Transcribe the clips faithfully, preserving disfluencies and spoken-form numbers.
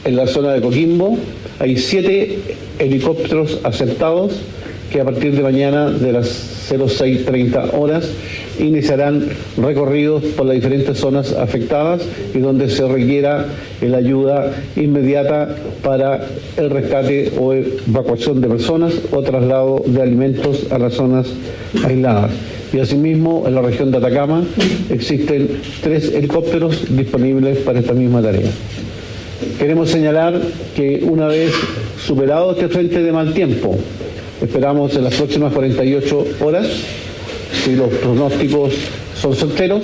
en la zona de Coquimbo hay siete helicópteros aceptados que a partir de mañana de las cero seis treinta horas iniciarán recorridos por las diferentes zonas afectadas y donde se requiera la ayuda inmediata para el rescate o evacuación de personas o traslado de alimentos a las zonas aisladas. Y asimismo, en la región de Atacama existen tres helicópteros disponibles para esta misma tarea. Queremos señalar que una vez superado este frente de mal tiempo, esperamos en las próximas cuarenta y ocho horas, si los pronósticos son certeros,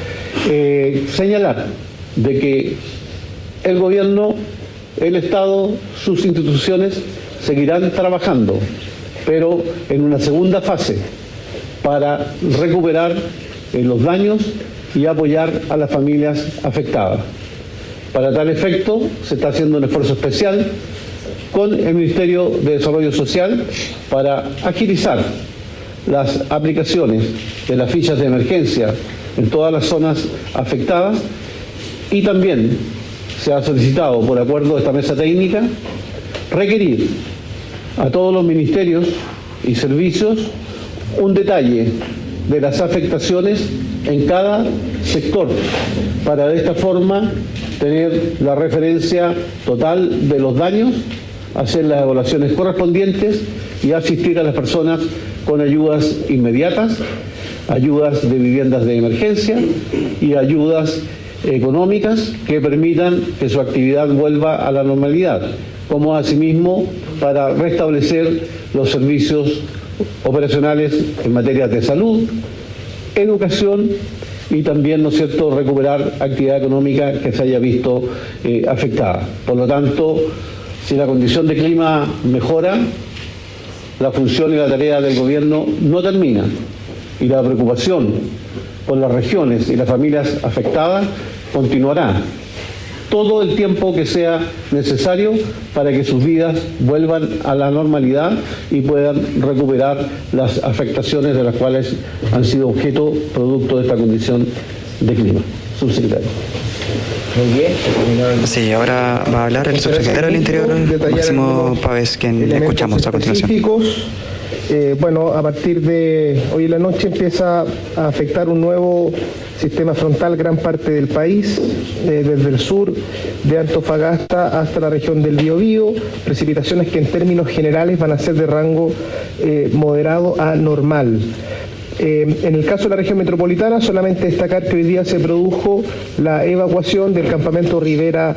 eh, señalar de que el gobierno, el Estado, sus instituciones seguirán trabajando, pero en una segunda fase para recuperar eh, los daños y apoyar a las familias afectadas. Para tal efecto, se está haciendo un esfuerzo especial con el Ministerio de Desarrollo Social para agilizar las aplicaciones de las fichas de emergencia en todas las zonas afectadas y también se ha solicitado, por acuerdo de esta mesa técnica, requerir a todos los ministerios y servicios un detalle de las afectaciones en cada sector para de esta forma tener la referencia total de los daños, hacer las evaluaciones correspondientes y asistir a las personas con ayudas inmediatas, ayudas de viviendas de emergencia y ayudas económicas que permitan que su actividad vuelva a la normalidad, como asimismo para restablecer los servicios operacionales en materia de salud, educación y también, ¿no es cierto?, recuperar actividad económica que se haya visto eh, afectada. Por lo tanto, si la condición de clima mejora, la función y la tarea del gobierno no termina y la preocupación por las regiones y las familias afectadas continuará todo el tiempo que sea necesario para que sus vidas vuelvan a la normalidad y puedan recuperar las afectaciones de las cuales han sido objeto producto de esta condición de clima. Subsecretario. Muy bien. Sí, ahora va a hablar el subsecretario del Interior, Máximo Pavés, quien escuchamos a continuación. Eh, bueno, a partir de hoy en la noche empieza a afectar un nuevo sistema frontal gran parte del país, eh, desde el sur de Antofagasta hasta la región del Biobío, precipitaciones que en términos generales van a ser de rango eh, moderado a normal. Eh, en el caso de la región metropolitana, solamente destacar que hoy día se produjo la evacuación del campamento Rivera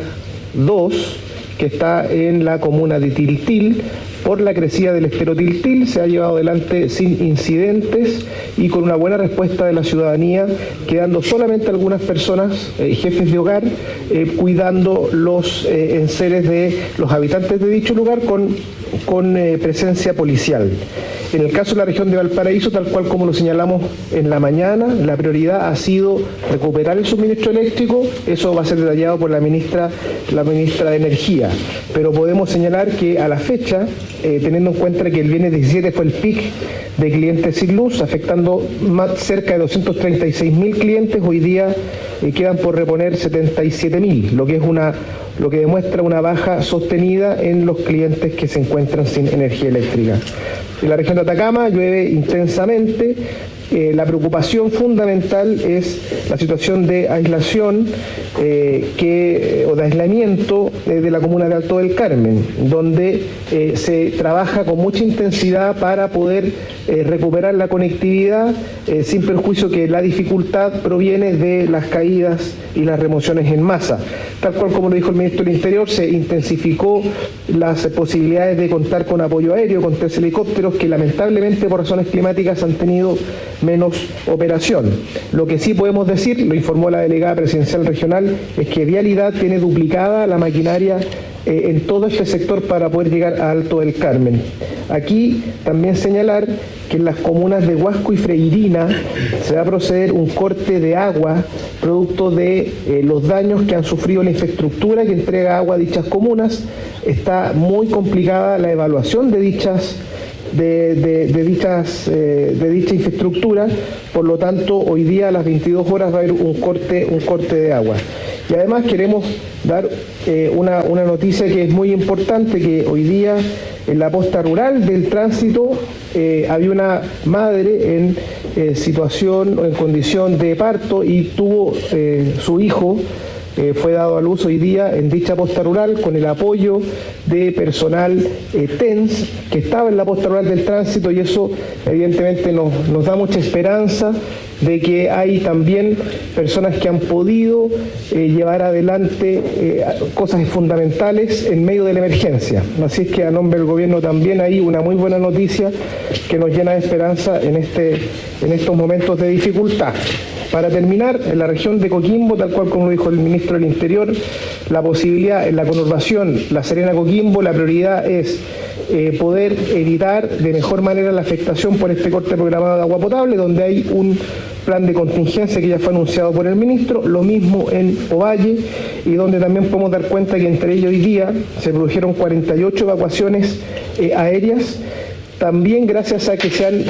dos, que está en la comuna de Tiltil, por la crecida del estero Tiltil. Se ha llevado adelante sin incidentes y con una buena respuesta de la ciudadanía, quedando solamente algunas personas, eh, jefes de hogar, eh, cuidando los eh, enseres de los habitantes de dicho lugar con, con eh, presencia policial. En el caso de la región de Valparaíso, tal cual como lo señalamos en la mañana, la prioridad ha sido recuperar el suministro eléctrico. Eso va a ser detallado por la ministra, la ministra de Energía. Pero podemos señalar que a la fecha, eh, teniendo en cuenta que el viernes diecisiete fue el pic de clientes sin luz, afectando más, cerca de doscientos treinta y seis mil clientes, hoy día eh, quedan por reponer setenta y siete mil, lo que es una lo que demuestra una baja sostenida en los clientes que se encuentran sin energía eléctrica. En la región de Atacama llueve intensamente. Eh, la preocupación fundamental es la situación de aislación eh, que, o de aislamiento eh, de la comuna de Alto del Carmen, donde eh, se trabaja con mucha intensidad para poder eh, recuperar la conectividad, eh, sin perjuicio que la dificultad proviene de las caídas y las remociones en masa. Tal cual como lo dijo el ministro del Interior, se intensificó las posibilidades de contar con apoyo aéreo, con tres helicópteros que lamentablemente por razones climáticas han tenido menos operación. Lo que sí podemos decir, lo informó la delegada presidencial regional, es que Vialidad tiene duplicada la maquinaria eh, en todo este sector para poder llegar a Alto del Carmen. Aquí también señalar que en las comunas de Huasco y Freirina se va a proceder un corte de agua producto de eh, los daños que han sufrido la infraestructura que entrega agua a dichas comunas. Está muy complicada la evaluación de dichas De, de, de, dichas, eh, de dicha infraestructura, por lo tanto hoy día a las veintidós horas va a haber un corte, un corte de agua. Y además queremos dar eh, una, una noticia que es muy importante, que hoy día en la posta rural del tránsito eh, había una madre en eh, situación o en condición de parto y tuvo eh, su hijo. Eh, fue dado a luz hoy día en dicha posta rural con el apoyo de personal eh, T E N S que estaba en la posta rural del tránsito, y eso evidentemente nos, nos da mucha esperanza de que hay también personas que han podido eh, llevar adelante eh, cosas fundamentales en medio de la emergencia. Así es que a nombre del gobierno también hay una muy buena noticia que nos llena de esperanza en, este, en estos momentos de dificultad. Para terminar, en la región de Coquimbo, tal cual como dijo el ministro del Interior, la posibilidad en la conurbación La Serena-Coquimbo, la prioridad es eh, poder evitar de mejor manera la afectación por este corte programado de agua potable, donde hay un plan de contingencia que ya fue anunciado por el ministro, lo mismo en Ovalle, y donde también podemos dar cuenta que entre ellos hoy día se produjeron cuarenta y ocho evacuaciones eh, aéreas, también gracias a que se han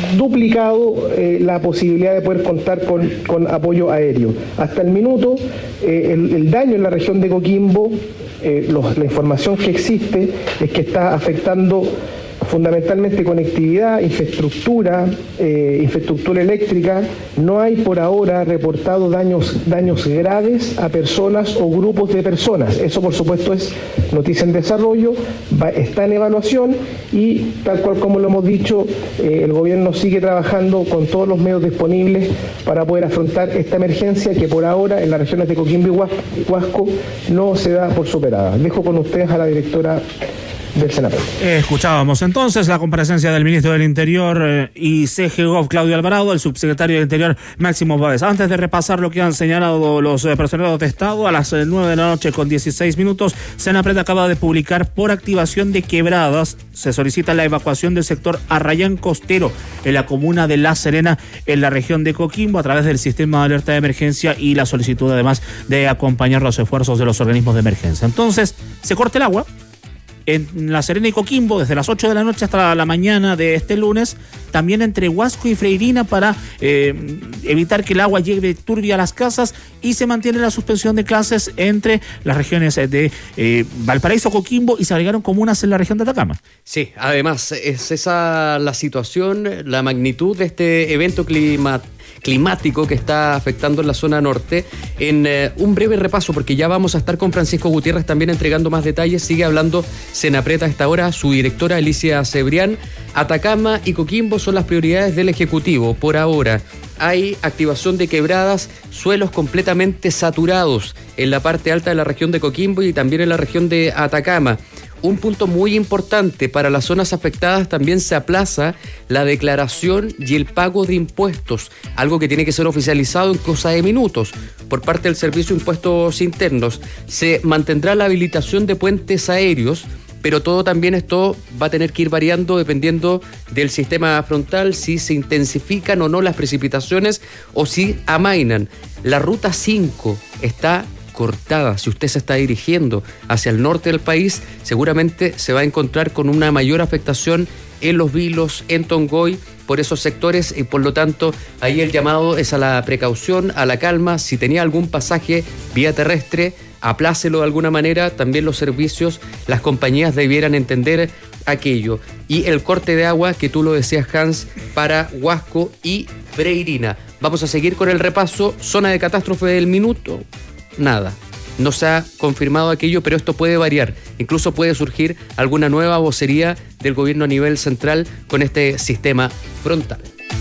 duplicado eh, la posibilidad de poder contar con, con apoyo aéreo. Hasta el minuto, eh, el, el daño en la región de Coquimbo, eh, los, la información que existe es que está afectando fundamentalmente conectividad, infraestructura, eh, infraestructura eléctrica. No hay por ahora reportado daños, daños graves a personas o grupos de personas. Eso por supuesto es noticia en desarrollo, va, está en evaluación, y tal cual como lo hemos dicho, eh, el gobierno sigue trabajando con todos los medios disponibles para poder afrontar esta emergencia que por ahora en las regiones de Coquimbo y Huasco no se da por superada. Dejo con ustedes a la directora del Senado. Eh, escuchábamos entonces la comparecencia del ministro del Interior eh, y C G Gov Claudio Alvarado, el subsecretario del Interior Máximo Páez. Antes de repasar lo que han señalado los eh, personeros de Estado, a las eh, nueve de la noche con dieciséis minutos, Senapred acaba de publicar: por activación de quebradas, se solicita la evacuación del sector Arrayán Costero en la comuna de La Serena, en la región de Coquimbo, a través del sistema de alerta de emergencia, y la solicitud además de acompañar los esfuerzos de los organismos de emergencia. Entonces, se corta el agua en La Serena y Coquimbo desde las ocho de la noche hasta la mañana de este lunes, también entre Huasco y Freirina, para eh, evitar que el agua llegue turbia a las casas, y se mantiene la suspensión de clases entre las regiones de eh, Valparaíso, Coquimbo, y se agregaron comunas en la región de Atacama. Sí, además es esa la situación, la magnitud de este evento climático climático que está afectando en la zona norte. En eh, un breve repaso, porque ya vamos a estar con Francisco Gutiérrez también entregando más detalles. Sigue hablando Senapred a esta hora, su directora Alicia Cebrián. Atacama y Coquimbo son las prioridades del Ejecutivo por ahora. Hay activación de quebradas, suelos completamente saturados en la parte alta de la región de Coquimbo y también en la región de Atacama. Un punto muy importante: para las zonas afectadas también se aplaza la declaración y el pago de impuestos, algo que tiene que ser oficializado en cosa de minutos por parte del Servicio de Impuestos Internos. Se mantendrá la habilitación de puentes aéreos, pero todo también esto va a tener que ir variando dependiendo del sistema frontal, si se intensifican o no las precipitaciones o si amainan. La ruta cinco está cortada. Si usted se está dirigiendo hacia el norte del país, seguramente se va a encontrar con una mayor afectación en Los Vilos, en Tongoy, por esos sectores, y por lo tanto ahí el llamado es a la precaución, a la calma. Si tenía algún pasaje vía terrestre, aplácelo de alguna manera. También los servicios, las compañías debieran entender aquello. Y el corte de agua, que tú lo decías, Hans, para Huasco y Freirina. Vamos a seguir con el repaso. Zona de catástrofe del minuto. Nada, no se ha confirmado aquello, pero esto puede variar. Incluso puede surgir alguna nueva vocería del gobierno a nivel central con este sistema frontal.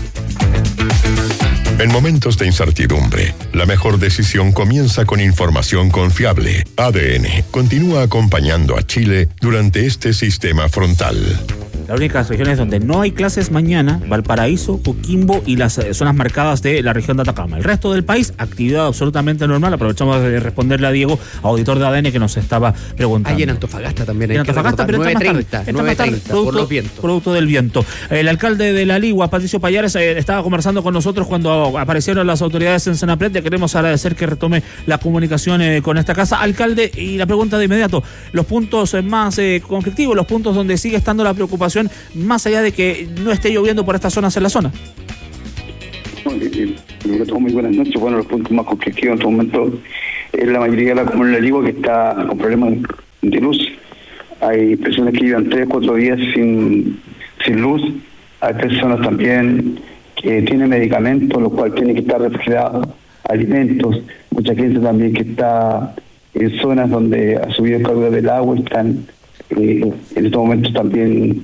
En momentos de incertidumbre, la mejor decisión comienza con información confiable. A D N continúa acompañando a Chile durante este sistema frontal. Las únicas regiones donde no hay clases mañana: Valparaíso, Coquimbo y las zonas marcadas de la región de Atacama. El resto del país, actividad absolutamente normal. Aprovechamos de responderle a Diego, auditor de A D N, que nos estaba preguntando. Hay en Antofagasta también. En Antofagasta, pero entra más tarde. Entra más tarde, producto, por los vientos. Producto del viento. El alcalde de La Ligua, Patricio Payares, eh, estaba conversando con nosotros cuando aparecieron las autoridades en Senapred. Le queremos agradecer que retome la comunicación eh, con esta casa. Alcalde, y la pregunta de inmediato: los puntos eh, más eh, conflictivos, los puntos donde sigue estando la preocupación, más allá de que no esté lloviendo por estas zonas en la zona. Muy buenas noches. Bueno, los puntos más conflictivos en este momento en la mayoría de la comuna de La Ligua que está con problemas de luz. Hay personas que llevan tres, cuatro días sin, sin luz. Hay personas también que tienen medicamentos, los cuales tienen que estar refrigerados, alimentos. Mucha gente también que está en zonas donde ha subido el calor del agua, están eh, en estos momentos también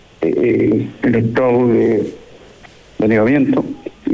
eh, en el estado de, de anegamiento.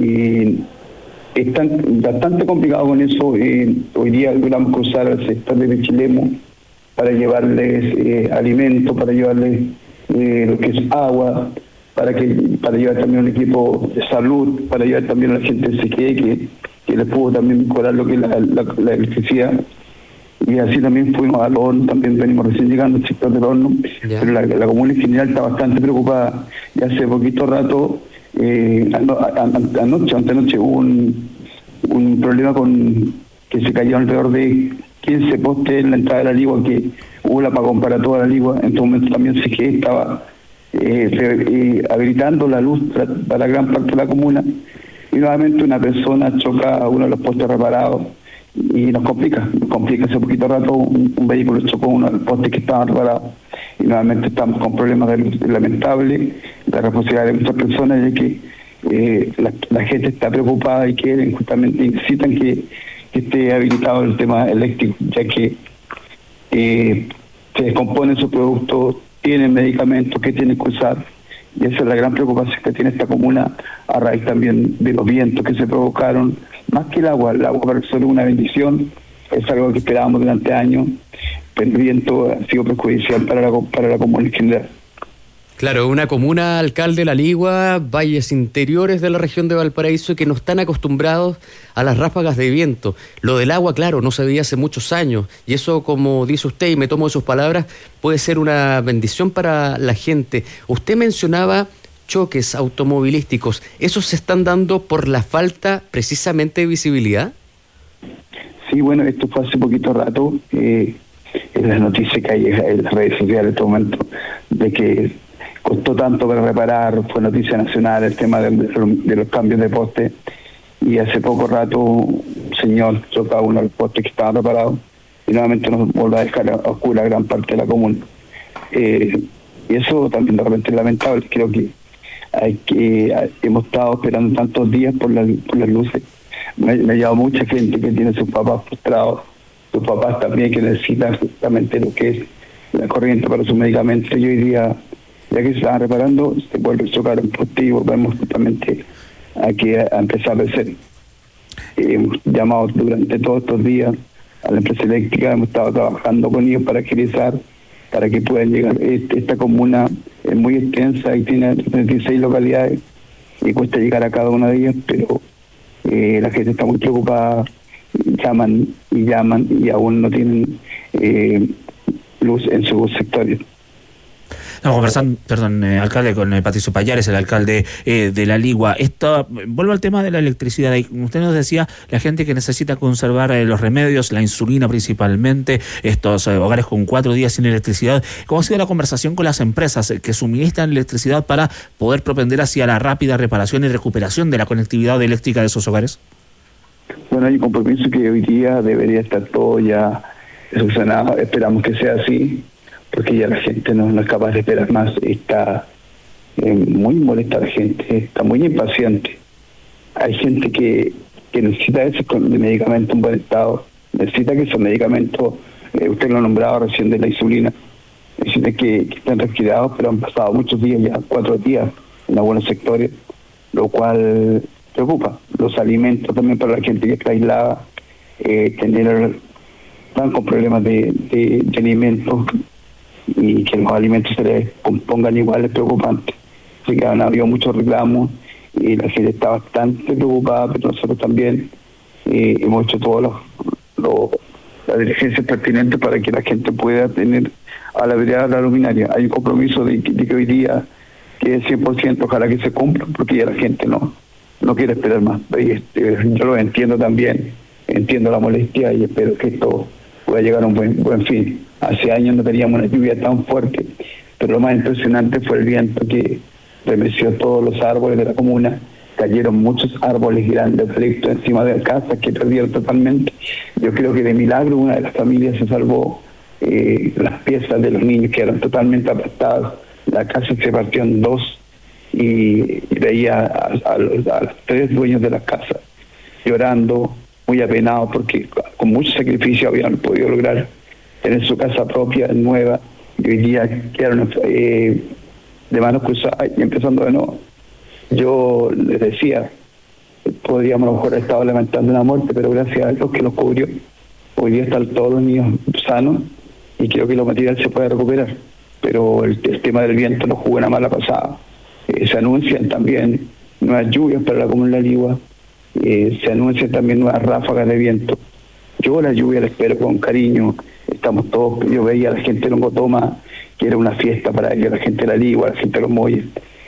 Y están bastante complicados con eso. Eh, hoy día logramos cruzar al sector de Pichilemu para llevarles eh, alimentos, para llevarles eh, lo que es agua, para que para llevar también un equipo de salud, para llevar también a la gente del C Q E que, que les pudo también mejorar lo que es la, la, la electricidad. Y así también fuimos al horno, también venimos recién llegando al sector del horno, yeah. Pero la, la comuna en general está bastante preocupada. Y hace poquito rato, eh, ano, an, anoche, antenoche, hubo un, un problema con que se cayó alrededor de quince postes en la entrada de La Ligua, que hubo el apagón para toda La Ligua. En este momento también C G E estaba eh, eh, habilitando la luz para, para gran parte de la comuna, y nuevamente una persona choca a uno de los postes reparados y nos complica, nos complica. Hace poquito rato un, un vehículo chocó uno de los postes que estaban reparados y nuevamente estamos con problemas de luz lamentables. La responsabilidad de muchas personas es que eh, la, la gente está preocupada y quieren, justamente necesitan que, que esté habilitado el tema eléctrico, ya que eh, se descomponen sus productos, tienen medicamentos que tienen que usar, y esa es la gran preocupación que tiene esta comuna a raíz también de los vientos que se provocaron. Más que el agua, el agua para nosotros es una bendición, es algo que esperábamos durante años, pero el viento ha sido perjudicial para la, para la comuna en general. Claro, una comuna, alcalde La Ligua, valles interiores de la región de Valparaíso, que no están acostumbrados a las ráfagas de viento. Lo del agua, claro, no se veía hace muchos años, y eso, como dice usted, y me tomo de sus palabras, puede ser una bendición para la gente. Usted mencionaba choques automovilísticos. ¿Esos se están dando por la falta precisamente de visibilidad? Sí, bueno, esto fue hace poquito rato, eh, en las noticias que hay en las redes sociales en este momento, de que costó tanto para reparar, fue noticia nacional el tema de, de los cambios de poste, y hace poco rato un señor chocaba uno de los postes que estaban reparados y nuevamente nos vuelve a dejar a oscura gran parte de la comuna. Eh, y eso también de repente es lamentable. Creo que hay que hemos estado esperando tantos días por, la, por las luces. Me, me ha llegado mucha gente que tiene sus papás frustrados, sus papás también que necesitan justamente lo que es la corriente para sus medicamentos, y hoy día, ya que se estaban reparando, se vuelve a chocar un poste y volvemos justamente a, que, a empezar a hacer. Eh, hemos llamado durante todos estos días a la empresa eléctrica, hemos estado trabajando con ellos para agilizar, para que puedan llegar. Esta comuna es muy extensa y tiene treinta y seis localidades y cuesta llegar a cada una de ellas, pero eh, la gente está muy preocupada, llaman y llaman y aún no tienen eh, luz en sus sectores. Estamos conversando, perdón, eh, alcalde, con eh, Patricio Payares, el alcalde eh, de La Ligua. Esto, vuelvo al tema de la electricidad. Usted nos decía, la gente que necesita conservar eh, los remedios, la insulina principalmente, estos eh, hogares con cuatro días sin electricidad. ¿Cómo ha sido la conversación con las empresas que suministran electricidad para poder propender hacia la rápida reparación y recuperación de la conectividad eléctrica de esos hogares? Bueno, hay un compromiso que hoy día debería estar todo ya solucionado. Esperamos que sea así, porque ya la gente no, no es capaz de esperar más. Está eh, muy molesta la gente, está muy impaciente. Hay gente que, que necesita ese medicamento en buen estado, necesita que esos medicamentos, eh, usted lo nombraba recién de la insulina, necesita que, que estén refrigerados, pero han pasado muchos días, ya cuatro días en algunos sectores, lo cual preocupa. Los alimentos también para la gente que está aislada, eh, tener, están con problemas de, de, de alimentos, y que los alimentos se les compongan igual es preocupante. Así que han habido muchos reclamos y la gente está bastante preocupada, pero nosotros también eh, hemos hecho todas las diligencias pertinentes para que la gente pueda tener a la vereda la luminaria. Hay un compromiso de, de que hoy día que es cien por ciento, ojalá que se cumpla, porque ya la gente no no quiere esperar más. Y este, yo lo entiendo también, entiendo la molestia y espero que esto pueda llegar a un buen, buen fin. Hace años no teníamos una lluvia tan fuerte, pero lo más impresionante fue el viento que remeció todos los árboles de la comuna cayeron muchos árboles grandes, eucaliptos encima de casas que perdieron totalmente. Yo creo que de milagro una de las familias se salvó, eh, las piezas de los niños quedaron totalmente aplastadas, la casa se partió en dos y veía a, a, los, a los tres dueños de las casas llorando, muy apenados porque con mucho sacrificio habían podido lograr tener su casa propia, nueva, y hoy día quedaron eh, de manos cruzadas y empezando de nuevo. Yo les decía, podríamos a lo mejor haber estado lamentando una muerte, pero gracias a Dios que los cubrió. Hoy día están todos los niños sanos y creo que lo material se puede recuperar. Pero el, el tema del viento nos jugó una mala pasada. Eh, se anuncian también nuevas lluvias para la comuna de La Ligua, eh, se anuncian también nuevas ráfagas de viento. Yo la lluvia la espero con cariño, estamos todos, yo veía a la gente de Longotoma, que era una fiesta para ellos, la gente de La Ligua, la gente de Los Molles,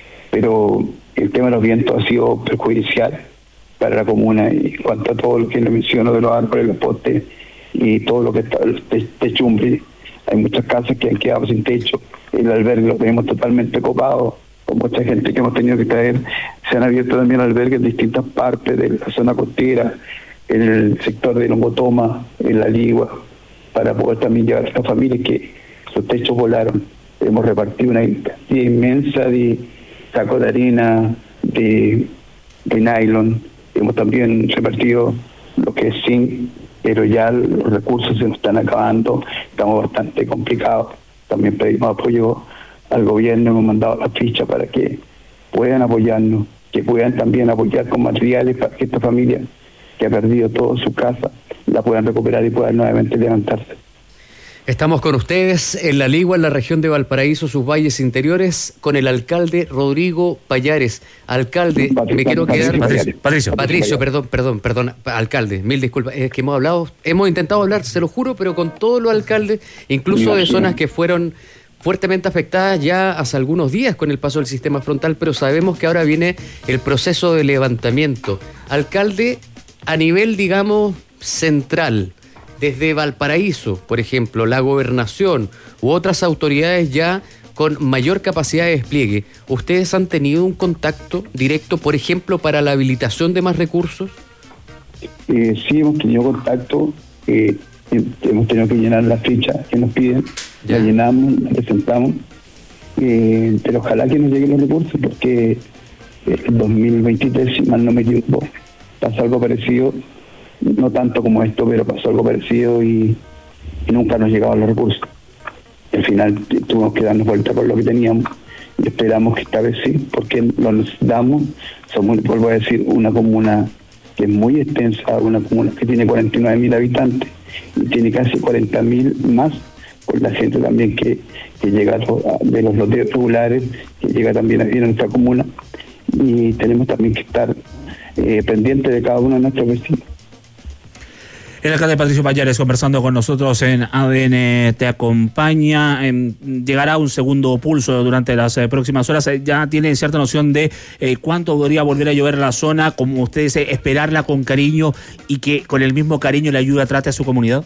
pero el tema de los vientos ha sido perjudicial para la comuna y en cuanto a todo lo que le menciono de los árboles, los postes y todo lo que está, el techumbre. Hay muchas casas que han quedado sin techo, el albergue lo tenemos totalmente copado, con mucha gente que hemos tenido que traer. Se han abierto también albergues en distintas partes de la zona costera, en el sector de Longotoma, en La Ligua, para poder también llevar a estas familias que sus techos volaron. Hemos repartido una cantidad inmensa de sacos de arena, de, de nylon, hemos también repartido lo que es zinc, pero ya los recursos se nos están acabando, estamos bastante complicados. También pedimos apoyo al gobierno, hemos mandado la ficha para que puedan apoyarnos, que puedan también apoyar con materiales para que esta familia que ha perdido toda su casa la puedan recuperar y puedan nuevamente levantarse. Estamos con ustedes en La Ligua, en la región de Valparaíso, sus valles interiores, con el alcalde Rodrigo Payares. Alcalde, Patricio, me quiero quedar... Patricio, Patricio, Patricio, perdón, perdón, perdón, alcalde, mil disculpas. Es que hemos hablado, hemos intentado hablar, se lo juro, pero con todos los alcaldes, incluso de zonas que fueron fuertemente afectadas ya hace algunos días con el paso del sistema frontal, pero sabemos que ahora viene el proceso de levantamiento. Alcalde, a nivel, digamos, central, desde Valparaíso, por ejemplo, la gobernación u otras autoridades ya con mayor capacidad de despliegue, ¿ustedes han tenido un contacto directo, por ejemplo, para la habilitación de más recursos? Eh, sí, hemos tenido contacto, eh, hemos tenido que llenar la ficha que nos piden, ya. La llenamos, la presentamos, eh, pero ojalá que nos lleguen los recursos, porque el dos mil veintitrés, si mal no me equivoco, pasó algo parecido, no tanto como esto, pero pasó algo parecido y, y nunca nos llegaban los recursos. Al final tuvimos que darnos vuelta por lo que teníamos y esperamos que esta vez sí, porque lo necesitamos. Somos, vuelvo a decir, una comuna que es muy extensa, una comuna que tiene cuarenta y nueve mil habitantes y tiene casi cuarenta mil más por la gente también que, que llega de los loteos regulares, que llega también a vivir en nuestra comuna, y tenemos también que estar eh, pendientes de cada uno de nuestros vecinos. El alcalde Patricio Payares conversando con nosotros en A D N Te Acompaña. Eh, llegará un segundo pulso durante las eh, próximas horas. Eh, ya tiene cierta noción de eh, cuánto podría volver a llover en la zona, como usted dice, esperarla con cariño y que con el mismo cariño la ayuda trate a su comunidad.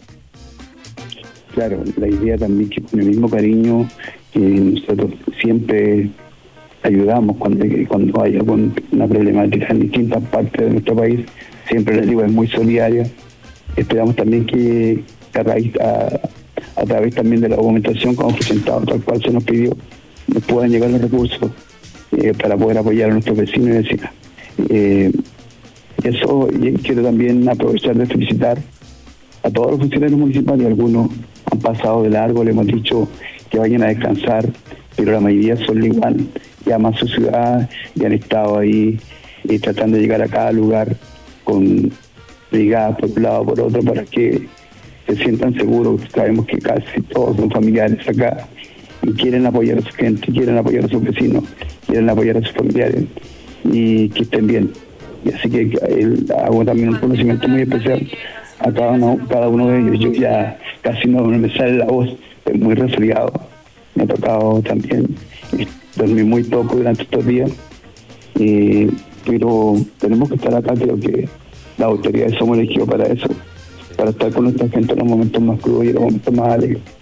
Claro, la idea también que con el mismo cariño que nosotros siempre ayudamos cuando, cuando hay alguna problemática en distintas partes de nuestro país, siempre la Ligua es muy solidaria. Esperamos también que a, raíz, a, a través también de la documentación que hemos presentado, tal cual se nos pidió, nos puedan llegar los recursos eh, para poder apoyar a nuestros vecinos y vecinas. Eh, eso, y quiero también aprovechar de felicitar a todos los funcionarios municipales. Algunos han pasado de largo, le hemos dicho que vayan a descansar, pero la mayoría son liguanos, ya aman su ciudad y han estado ahí eh, tratando de llegar a cada lugar con brigadas por un lado por otro para que se sientan seguros. Sabemos que casi todos son familiares acá y quieren apoyar a su gente, quieren apoyar a sus vecinos, quieren apoyar a sus familiares y que estén bien. Y así que él, hago también un conocimiento muy especial a cada uno, cada uno de ellos. Yo ya casi no me sale la voz, estoy muy resfriado, me ha tocado también dormir muy poco durante estos días, eh, pero tenemos que estar acá. Creo que las autoridades somos elegidos para eso, para estar con nuestra gente en los momentos más crudos y en los momentos más alegres.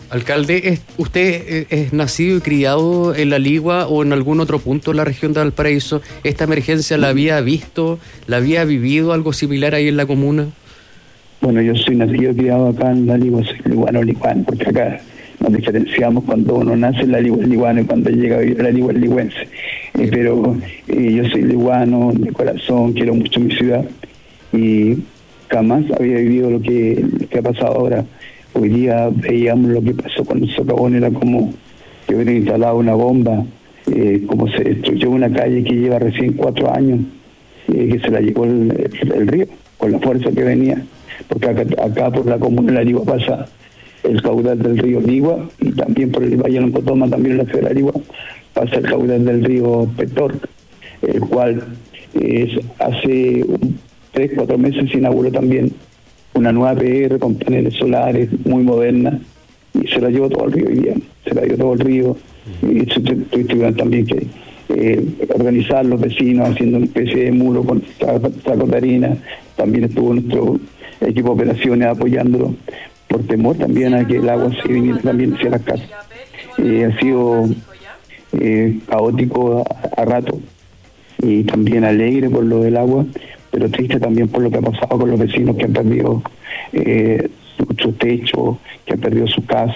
Alcalde, ¿usted es nacido y criado en La Ligua o en algún otro punto de la región de Valparaíso? ¿Esta emergencia la había visto, la había vivido algo similar ahí en la comuna? Bueno, yo soy nacido y criado acá en La Ligua, soy liguano liguano, porque acá nos diferenciamos cuando uno nace en La Ligua es liguano y cuando llega a vivir a La Ligua es ligüense. Eh, pero eh, yo soy liguano de corazón, quiero mucho mi ciudad y jamás había vivido lo que, lo que ha pasado ahora. Hoy día veíamos lo que pasó con el socavón, era como que hubiera instalado una bomba, eh, como se destruyó una calle que lleva recién cuatro años, eh, que se la llevó el, el, el río, con la fuerza que venía, porque acá, acá por la comuna de La Ligua pasa el caudal del río Ligua, y también por el Valle de Loncotoma, también en la ciudad de La Ligua, pasa el caudal del río Petorca, el cual es, hace un, tres, cuatro meses se inauguró también una nueva P R con paneles solares muy moderna y se la llevó todo el río hoy día, se la llevó todo el río y tuvieron también que eh, organizar los vecinos haciendo una especie de muro con sacos de harina. También estuvo nuestro equipo de operaciones apoyándolo por temor también a que el agua se viniera también hacia las casas. Eh, ha sido eh, caótico a, a rato y también alegre por lo del agua, pero triste también por lo que ha pasado con los vecinos que han perdido eh, su, su techo, que han perdido su casa,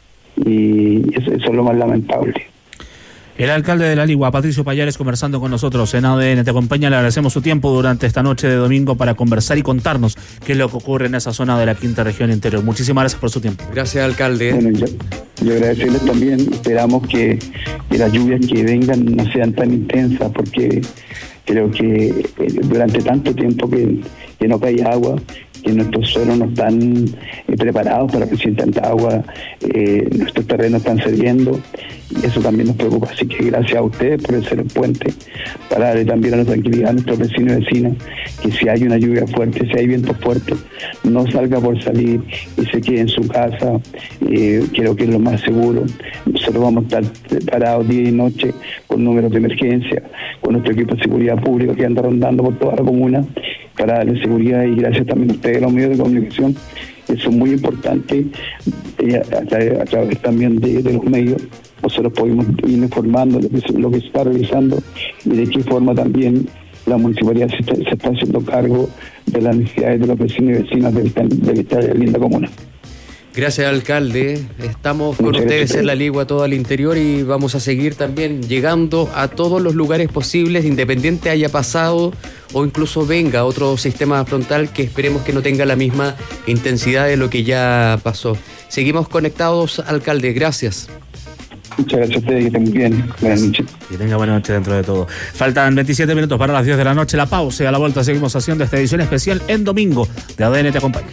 y eso, eso es lo más lamentable. El alcalde de La Ligua, Patricio Pallares, conversando con nosotros en A D N Te Acompaña. Le agradecemos su tiempo durante esta noche de domingo para conversar y contarnos qué es lo que ocurre en esa zona de la quinta región interior. Muchísimas gracias por su tiempo. Gracias, alcalde. Bueno, yo, yo agradecerles también. Esperamos que, que las lluvias que vengan no sean tan intensas, porque creo que eh, durante tanto tiempo que, que no cae agua, que nuestros suelos no están eh, preparados para recibir tanta agua, eh, nuestros terrenos están cediendo, y eso también nos preocupa. Así que gracias a ustedes por ser el puente, para darle también a la tranquilidad a nuestros vecinos y vecinas, que si hay una lluvia fuerte, si hay viento fuerte, no salga por salir y se quede en su casa. Eh, creo que es lo más seguro. Nosotros vamos a estar preparados día y noche con números de emergencia, con nuestro equipo de seguridad pública que anda rondando por toda la comuna para darle seguridad, y gracias también a ustedes, los medios de comunicación. Eso es muy importante, eh, a, través, a través también de, de los medios. Nosotros podemos ir informando de lo que, lo que se está realizando y de qué forma también la municipalidad se está, se está haciendo cargo de las necesidades de los vecinos y vecinas de esta, de esta linda comuna. Gracias, alcalde. Estamos con Muchas ustedes gracias. en La Ligua, todo el interior, y vamos a seguir también llegando a todos los lugares posibles, independiente haya pasado o incluso venga otro sistema frontal que esperemos que no tenga la misma intensidad de lo que ya pasó. Seguimos conectados, alcalde. Gracias. Muchas gracias a ustedes, que estén muy bien. Buenas noches. Que tenga buena noche dentro de todo. Faltan veintisiete minutos para las diez de la noche. La pausa y a la vuelta seguimos haciendo esta edición especial en domingo de A D N Te Acompaña.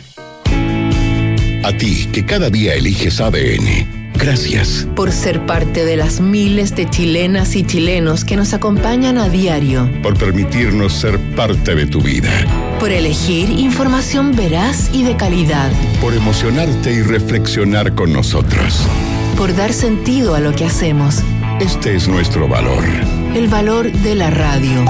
A ti, que cada día eliges A D N, gracias. Por ser parte de las miles de chilenas y chilenos que nos acompañan a diario. Por permitirnos ser parte de tu vida. Por elegir información veraz y de calidad. Por emocionarte y reflexionar con nosotros. Por dar sentido a lo que hacemos. Este es nuestro valor. El valor de la radio.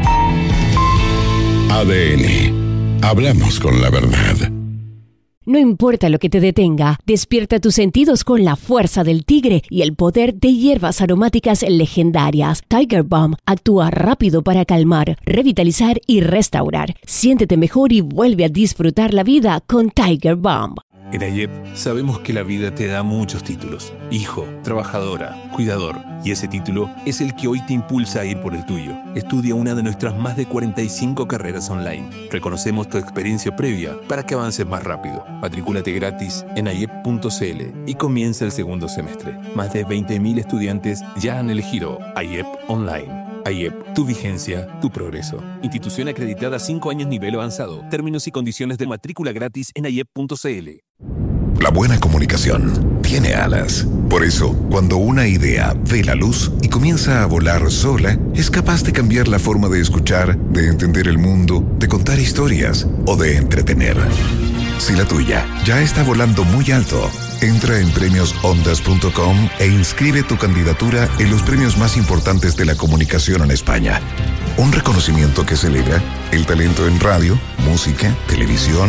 A D N. Hablamos con la verdad. No importa lo que te detenga, despierta tus sentidos con la fuerza del tigre y el poder de hierbas aromáticas legendarias. Tiger Balm actúa rápido para calmar, revitalizar y restaurar. Siéntete mejor y vuelve a disfrutar la vida con Tiger Balm. En AYEP sabemos que la vida te da muchos títulos. Hijo, trabajadora, cuidador. Y ese título es el que hoy te impulsa a ir por el tuyo. Estudia una de nuestras más de cuarenta y cinco carreras online. Reconocemos tu experiencia previa para que avances más rápido. Matricúlate gratis en ayep punto c l y comienza el segundo semestre. Más de veinte mil estudiantes ya han elegido AYEP Online. AYEP, tu vigencia, tu progreso. Institución acreditada cinco años nivel avanzado. Términos y condiciones de matrícula gratis en ayep punto c l. La buena comunicación tiene alas. Por eso, cuando una idea ve la luz y comienza a volar sola, es capaz de cambiar la forma de escuchar, de entender el mundo, de contar historias o de entretener. Si la tuya ya está volando muy alto, entra en premios ondas punto com e inscribe tu candidatura en los premios más importantes de la comunicación en España. Un reconocimiento que celebra el talento en radio, música, televisión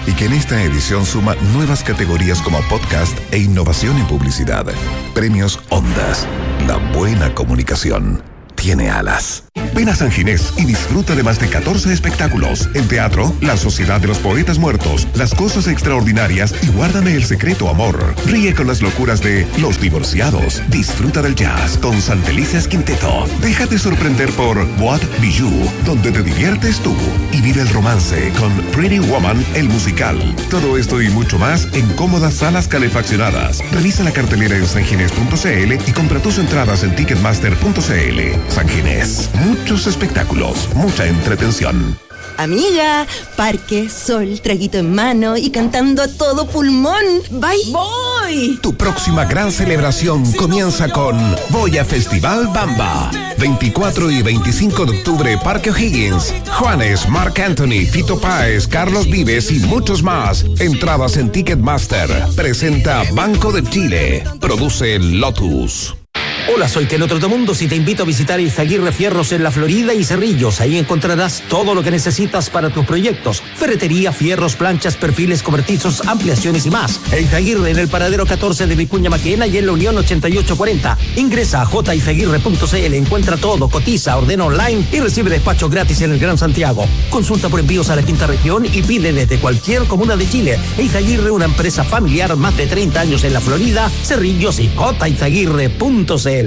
y que en esta edición suma nuevas categorías como podcast e innovación en publicidad. Premios Ondas. La buena comunicación tiene alas. Ven a San Ginés y disfruta de más de catorce espectáculos. En teatro, La Sociedad de los Poetas Muertos, Las Cosas Extraordinarias y Guárdame el Secreto Amor. Ríe con las locuras de Los Divorciados. Disfruta del jazz con Santelices Quinteto. Déjate sorprender por What Bijou, donde te diviertes tú. Y vive el romance con Pretty Woman, el musical. Todo esto y mucho más en cómodas salas calefaccionadas. Revisa la cartelera en sanginés punto c l y compra tus entradas en ticketmaster punto c l. San Ginés. Muchos espectáculos, mucha entretención. Amiga, parque, sol, traguito en mano y cantando a todo pulmón. ¡Bye! ¡Voy! Tu próxima gran celebración comienza con Voy a Festival Bamba. veinticuatro y veinticinco de octubre, Parque O'Higgins. Juanes, Marc Anthony, Fito Páez, Carlos Vives y muchos más. Entradas en Ticketmaster. Presenta Banco de Chile. Produce Lotus. Hola, soy Teno Trotamundos y te invito a visitar Izaguirre Fierros en La Florida y Cerrillos. Ahí encontrarás todo lo que necesitas para tus proyectos. Ferretería, fierros, planchas, perfiles cobertizos, ampliaciones y más. Izaguirre en el paradero catorce de Vicuña Maquena y en la Unión ochenta y ocho cuarenta. Ingresa a j izaguirre punto c l, encuentra todo, cotiza, ordena online y recibe despacho gratis en el Gran Santiago. Consulta por envíos a la quinta región y pídele de cualquier comuna de Chile. Izaguirre, una empresa familiar, más de treinta años en La Florida, Cerrillos y j izaguirre punto c l.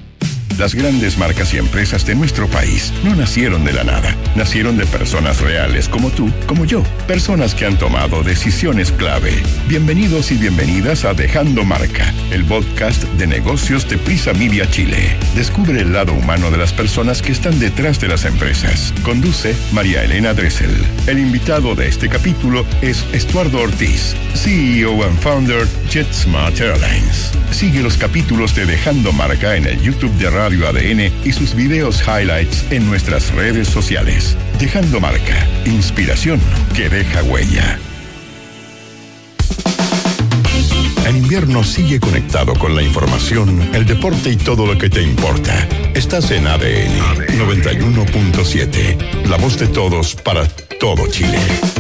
Las grandes marcas y empresas de nuestro país no nacieron de la nada. Nacieron de personas reales como tú, como yo. Personas que han tomado decisiones clave. Bienvenidos y bienvenidas a Dejando Marca, el podcast de negocios de Prisa Media Chile. Descubre el lado humano de las personas que están detrás de las empresas. Conduce María Elena Dressel. El invitado de este capítulo es Estuardo Ortiz, C E O and founder JetSmart Airlines. Sigue los capítulos de Dejando Marca en el YouTube de Radio A D N y sus videos highlights en nuestras redes sociales. Dejando Marca, inspiración que deja huella. En invierno sigue conectado con la información, el deporte y todo lo que te importa. Estás en A D N noventa y uno punto siete, la voz de todos para todo Chile.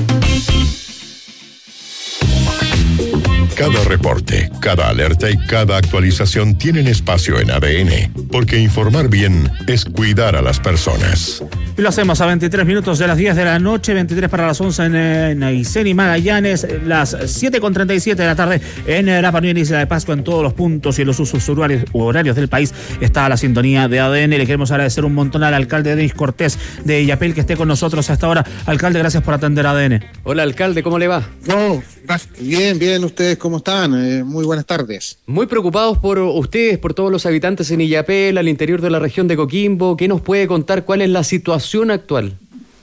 Cada reporte, cada alerta y cada actualización tienen espacio en A D N, porque informar bien es cuidar a las personas. Y lo hacemos a veintitrés minutos de las diez de la noche, veintitrés para las once en, en Aysén y Magallanes, las siete con treinta y siete de la tarde en Rapa Nui, en Isla de Pascua, en todos los puntos y en los usos horarios, horarios del país está la sintonía de A D N. Le queremos agradecer un montón al alcalde Denis Cortés de Illapel que esté con nosotros hasta ahora. Alcalde, gracias por atender A D N. Hola, alcalde, ¿cómo le va? No, bien, bien, ustedes cómo están, eh, muy buenas tardes. Muy preocupados por ustedes, por todos los habitantes en Illapel, al interior de la región de Coquimbo. ¿Qué nos puede contar? ¿Cuál es la situación actual?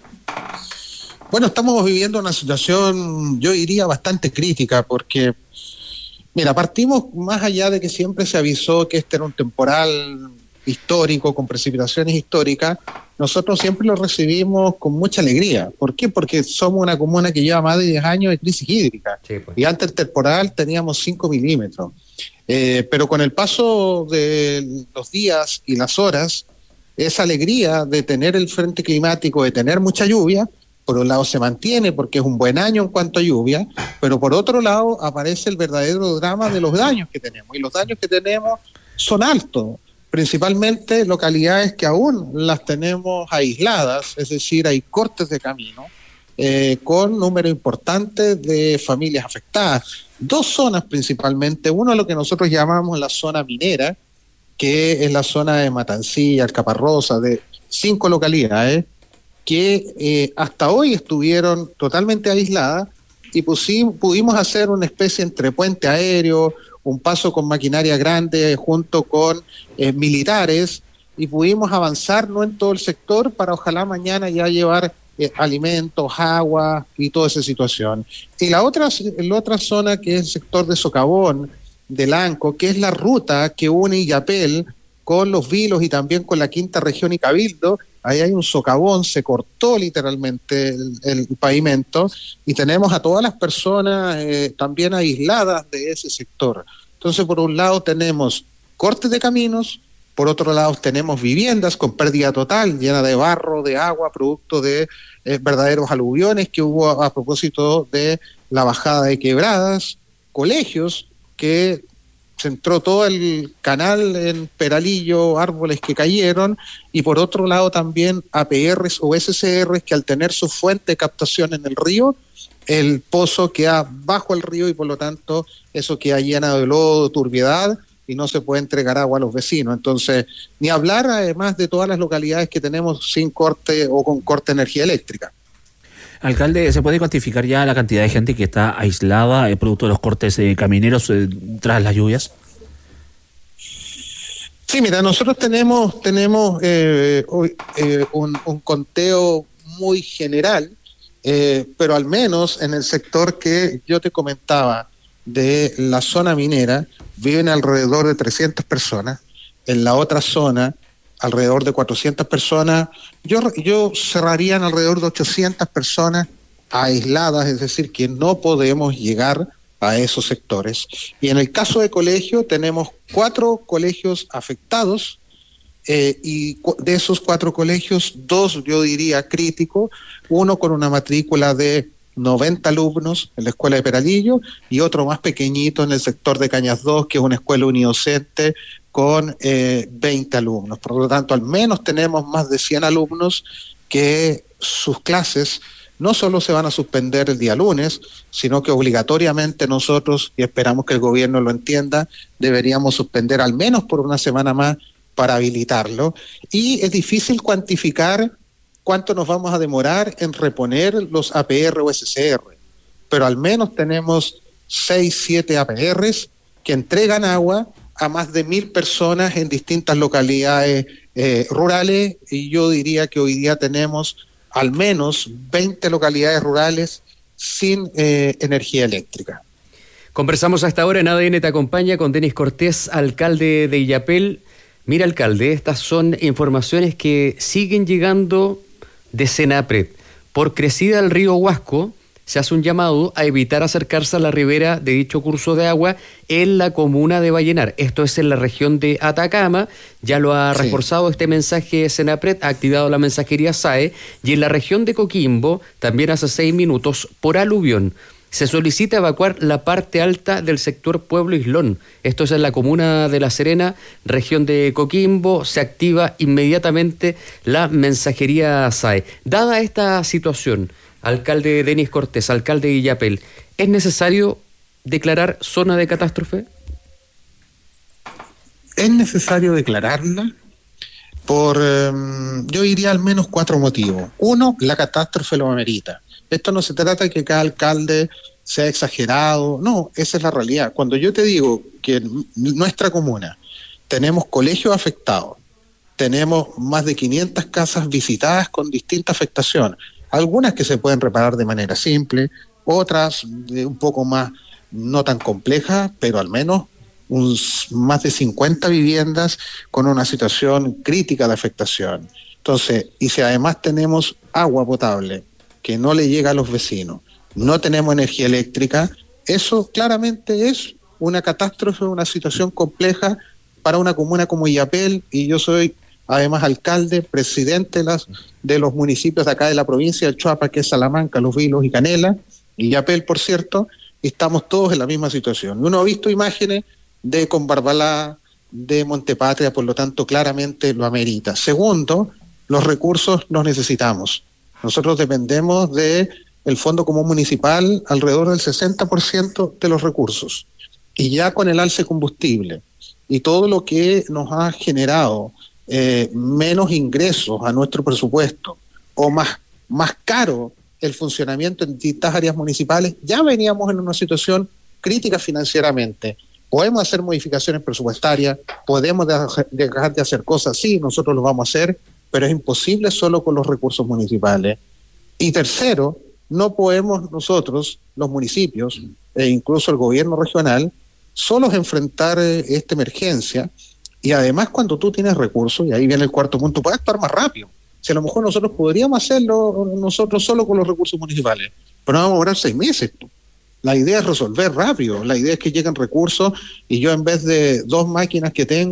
Bueno, estamos viviendo una situación, yo diría, bastante crítica, porque, mira, partimos más allá de que siempre se avisó que este era un temporal histórico, con precipitaciones históricas. Nosotros siempre lo recibimos con mucha alegría. ¿Por qué? Porque somos una comuna que lleva más de diez años de crisis hídrica. Sí, pues. Y antes del temporal teníamos cinco milímetros. Eh, pero con el paso de los días y las horas, esa alegría de tener el frente climático, de tener mucha lluvia, por un lado se mantiene porque es un buen año en cuanto a lluvia, pero por otro lado aparece el verdadero drama de los daños que tenemos. Y los daños que tenemos son altos. Principalmente localidades que aún las tenemos aisladas, es decir, hay cortes de camino, eh, con número importante de familias afectadas. Dos zonas principalmente, uno lo que nosotros llamamos la zona minera, que es la zona de Matancilla, Alcaparrosa, de cinco localidades, que eh, hasta hoy estuvieron totalmente aisladas y pusim, pudimos hacer una especie entre puente aéreo, un paso con maquinaria grande junto con eh, militares, y pudimos avanzar no en todo el sector para ojalá mañana ya llevar eh, alimentos, agua y toda esa situación. Y la otra, la otra zona que es el sector de Socavón, de Lanco, que es la ruta que une Illapel con Los Vilos y también con la quinta región y Cabildo. Ahí hay un socavón, se cortó literalmente el, el pavimento y tenemos a todas las personas eh, también aisladas de ese sector. Entonces, por un lado tenemos cortes de caminos, Por otro lado, tenemos viviendas con pérdida total, llena de barro, de agua, producto de eh, verdaderos aluviones que hubo a, a propósito de la bajada de quebradas, colegios que se entró todo el canal en Peralillo, árboles que cayeron, y por otro lado también A P Rs o S C Rs que al tener su fuente de captación en el río, el pozo queda bajo el río y por lo tanto eso queda lleno de lodo, turbiedad, y no se puede entregar agua a los vecinos. Entonces, ni hablar además de todas las localidades que tenemos sin corte o con corte de energía eléctrica. Alcalde, ¿se puede cuantificar ya la cantidad de gente que está aislada eh, producto de los cortes eh, camineros eh, tras las lluvias? Sí, mira, nosotros tenemos tenemos eh, eh, un, un conteo muy general, eh, pero al menos en el sector que yo te comentaba de la zona minera viven alrededor de trescientas personas, en la otra zona alrededor de cuatrocientas personas, yo, yo cerraría en alrededor de ochocientas personas aisladas, es decir, que no podemos llegar a esos sectores. Y en el caso de colegio, tenemos cuatro colegios afectados, eh, y de esos cuatro colegios, dos yo diría críticos, uno con una matrícula de noventa alumnos en la escuela de Peralillo y otro más pequeñito en el sector de Cañas dos, que es una escuela unidocente con eh, veinte alumnos. Por lo tanto, al menos tenemos más de cien alumnos que sus clases no solo se van a suspender el día lunes, sino que obligatoriamente nosotros, y esperamos que el gobierno lo entienda, deberíamos suspender al menos por una semana más para habilitarlo. Y es difícil cuantificar cuánto nos vamos a demorar en reponer los A P R o S C R, pero al menos tenemos seis, siete A P Rs que entregan agua a más de mil personas en distintas localidades eh, rurales, y yo diría que hoy día tenemos al menos veinte localidades rurales sin eh, energía eléctrica. Conversamos hasta ahora en A D N Te Acompaña con Denis Cortés, alcalde de Illapel. Mira, alcalde, estas son informaciones que siguen llegando de Senapred. Por crecida del río Huasco, se hace un llamado a evitar acercarse a la ribera de dicho curso de agua en la comuna de Vallenar. Esto es en la región de Atacama, ya lo ha sí. reforzado este mensaje Senapred, ha activado la mensajería S A E, y en la región de Coquimbo, también hace seis minutos, por aluvión. Se solicita evacuar la parte alta del sector Pueblo Islón. Esto es en la comuna de La Serena, región de Coquimbo. Se activa inmediatamente la mensajería S A E. Dada esta situación, alcalde Denis Cortés, alcalde de Illapel, ¿es necesario declarar zona de catástrofe? Es necesario declararla por, eh, yo diría al menos cuatro motivos. Uno, la catástrofe lo amerita. Esto no se trata de que cada alcalde sea exagerado, no, esa es la realidad. Cuando yo te digo que en nuestra comuna tenemos colegios afectados, tenemos más de quinientas casas visitadas con distinta afectación, algunas que se pueden reparar de manera simple, otras de un poco más no tan complejas, pero al menos un, más de cincuenta viviendas con una situación crítica de afectación. Entonces, y si además tenemos agua potable que no le llega a los vecinos, no tenemos energía eléctrica, eso claramente es una catástrofe, una situación compleja para una comuna como Illapel, y yo soy además alcalde, presidente de, las, de los municipios de acá de la provincia del Choapa, que es Salamanca, Los Vilos y Canela, y Illapel, por cierto, y estamos todos en la misma situación. Uno ha visto imágenes de Combarbalá, de Montepatria, por lo tanto claramente lo amerita. Segundo, los recursos los necesitamos. Nosotros dependemos del Fondo Común Municipal alrededor del sesenta por ciento de los recursos. Y ya con el alce combustible y todo lo que nos ha generado eh, menos ingresos a nuestro presupuesto o más, más caro el funcionamiento en distintas áreas municipales, ya veníamos en una situación crítica financieramente. Podemos hacer modificaciones presupuestarias, podemos dejar de hacer cosas, sí, nosotros lo vamos a hacer, pero es imposible solo con los recursos municipales. Y tercero, no podemos nosotros, los municipios, e incluso el gobierno regional, solos enfrentar eh, esta emergencia, y además cuando tú tienes recursos, y ahí viene el cuarto punto, puedes actuar más rápido. Si a lo mejor nosotros podríamos hacerlo nosotros solo con los recursos municipales, pero no vamos a durar seis meses. La idea es resolver rápido, la idea es que lleguen recursos y yo en vez de dos máquinas que tengo,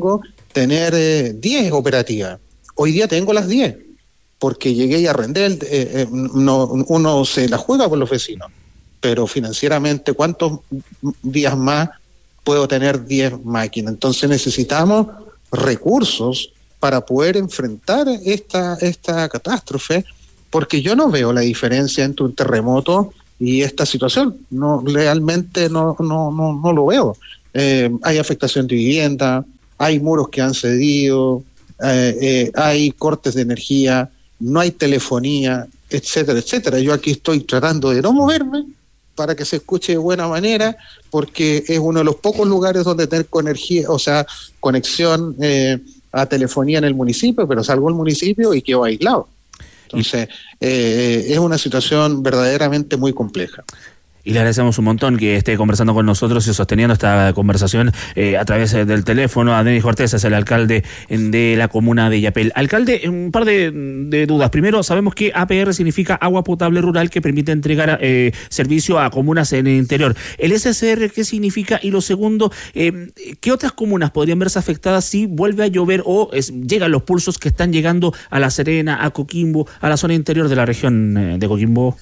tener eh, diez operativas. Hoy día tengo las diez, porque llegué y arrendé, el, eh, eh, no, uno se la juega por los vecinos, pero financieramente, ¿cuántos días más puedo tener diez máquinas? Entonces necesitamos recursos para poder enfrentar esta, esta catástrofe, porque yo no veo la diferencia entre un terremoto y esta situación. No, realmente no, no, no, no lo veo. Eh, hay afectación de vivienda, hay muros que han cedido, eh, eh, hay cortes de energía, no hay telefonía, etcétera, etcétera. Yo aquí estoy tratando de no moverme para que se escuche de buena manera, porque es uno de los pocos lugares donde tener energía, o sea, conexión eh, a telefonía en el municipio, pero salgo del municipio y quedo aislado. Entonces, eh, es una situación verdaderamente muy compleja. Y le agradecemos un montón que esté conversando con nosotros y sosteniendo esta conversación eh, a través del teléfono. A Denis Cortés, es el alcalde de la comuna de Illapel. Alcalde, un par de, de dudas. Primero, sabemos que A P R significa Agua Potable Rural, que permite entregar eh, servicio a comunas en el interior. ¿El S S R qué significa? Y lo segundo, eh, ¿qué otras comunas podrían verse afectadas si vuelve a llover o es, llegan los pulsos que están llegando a La Serena, a Coquimbo, a la zona interior de la región eh, de Coquimbo?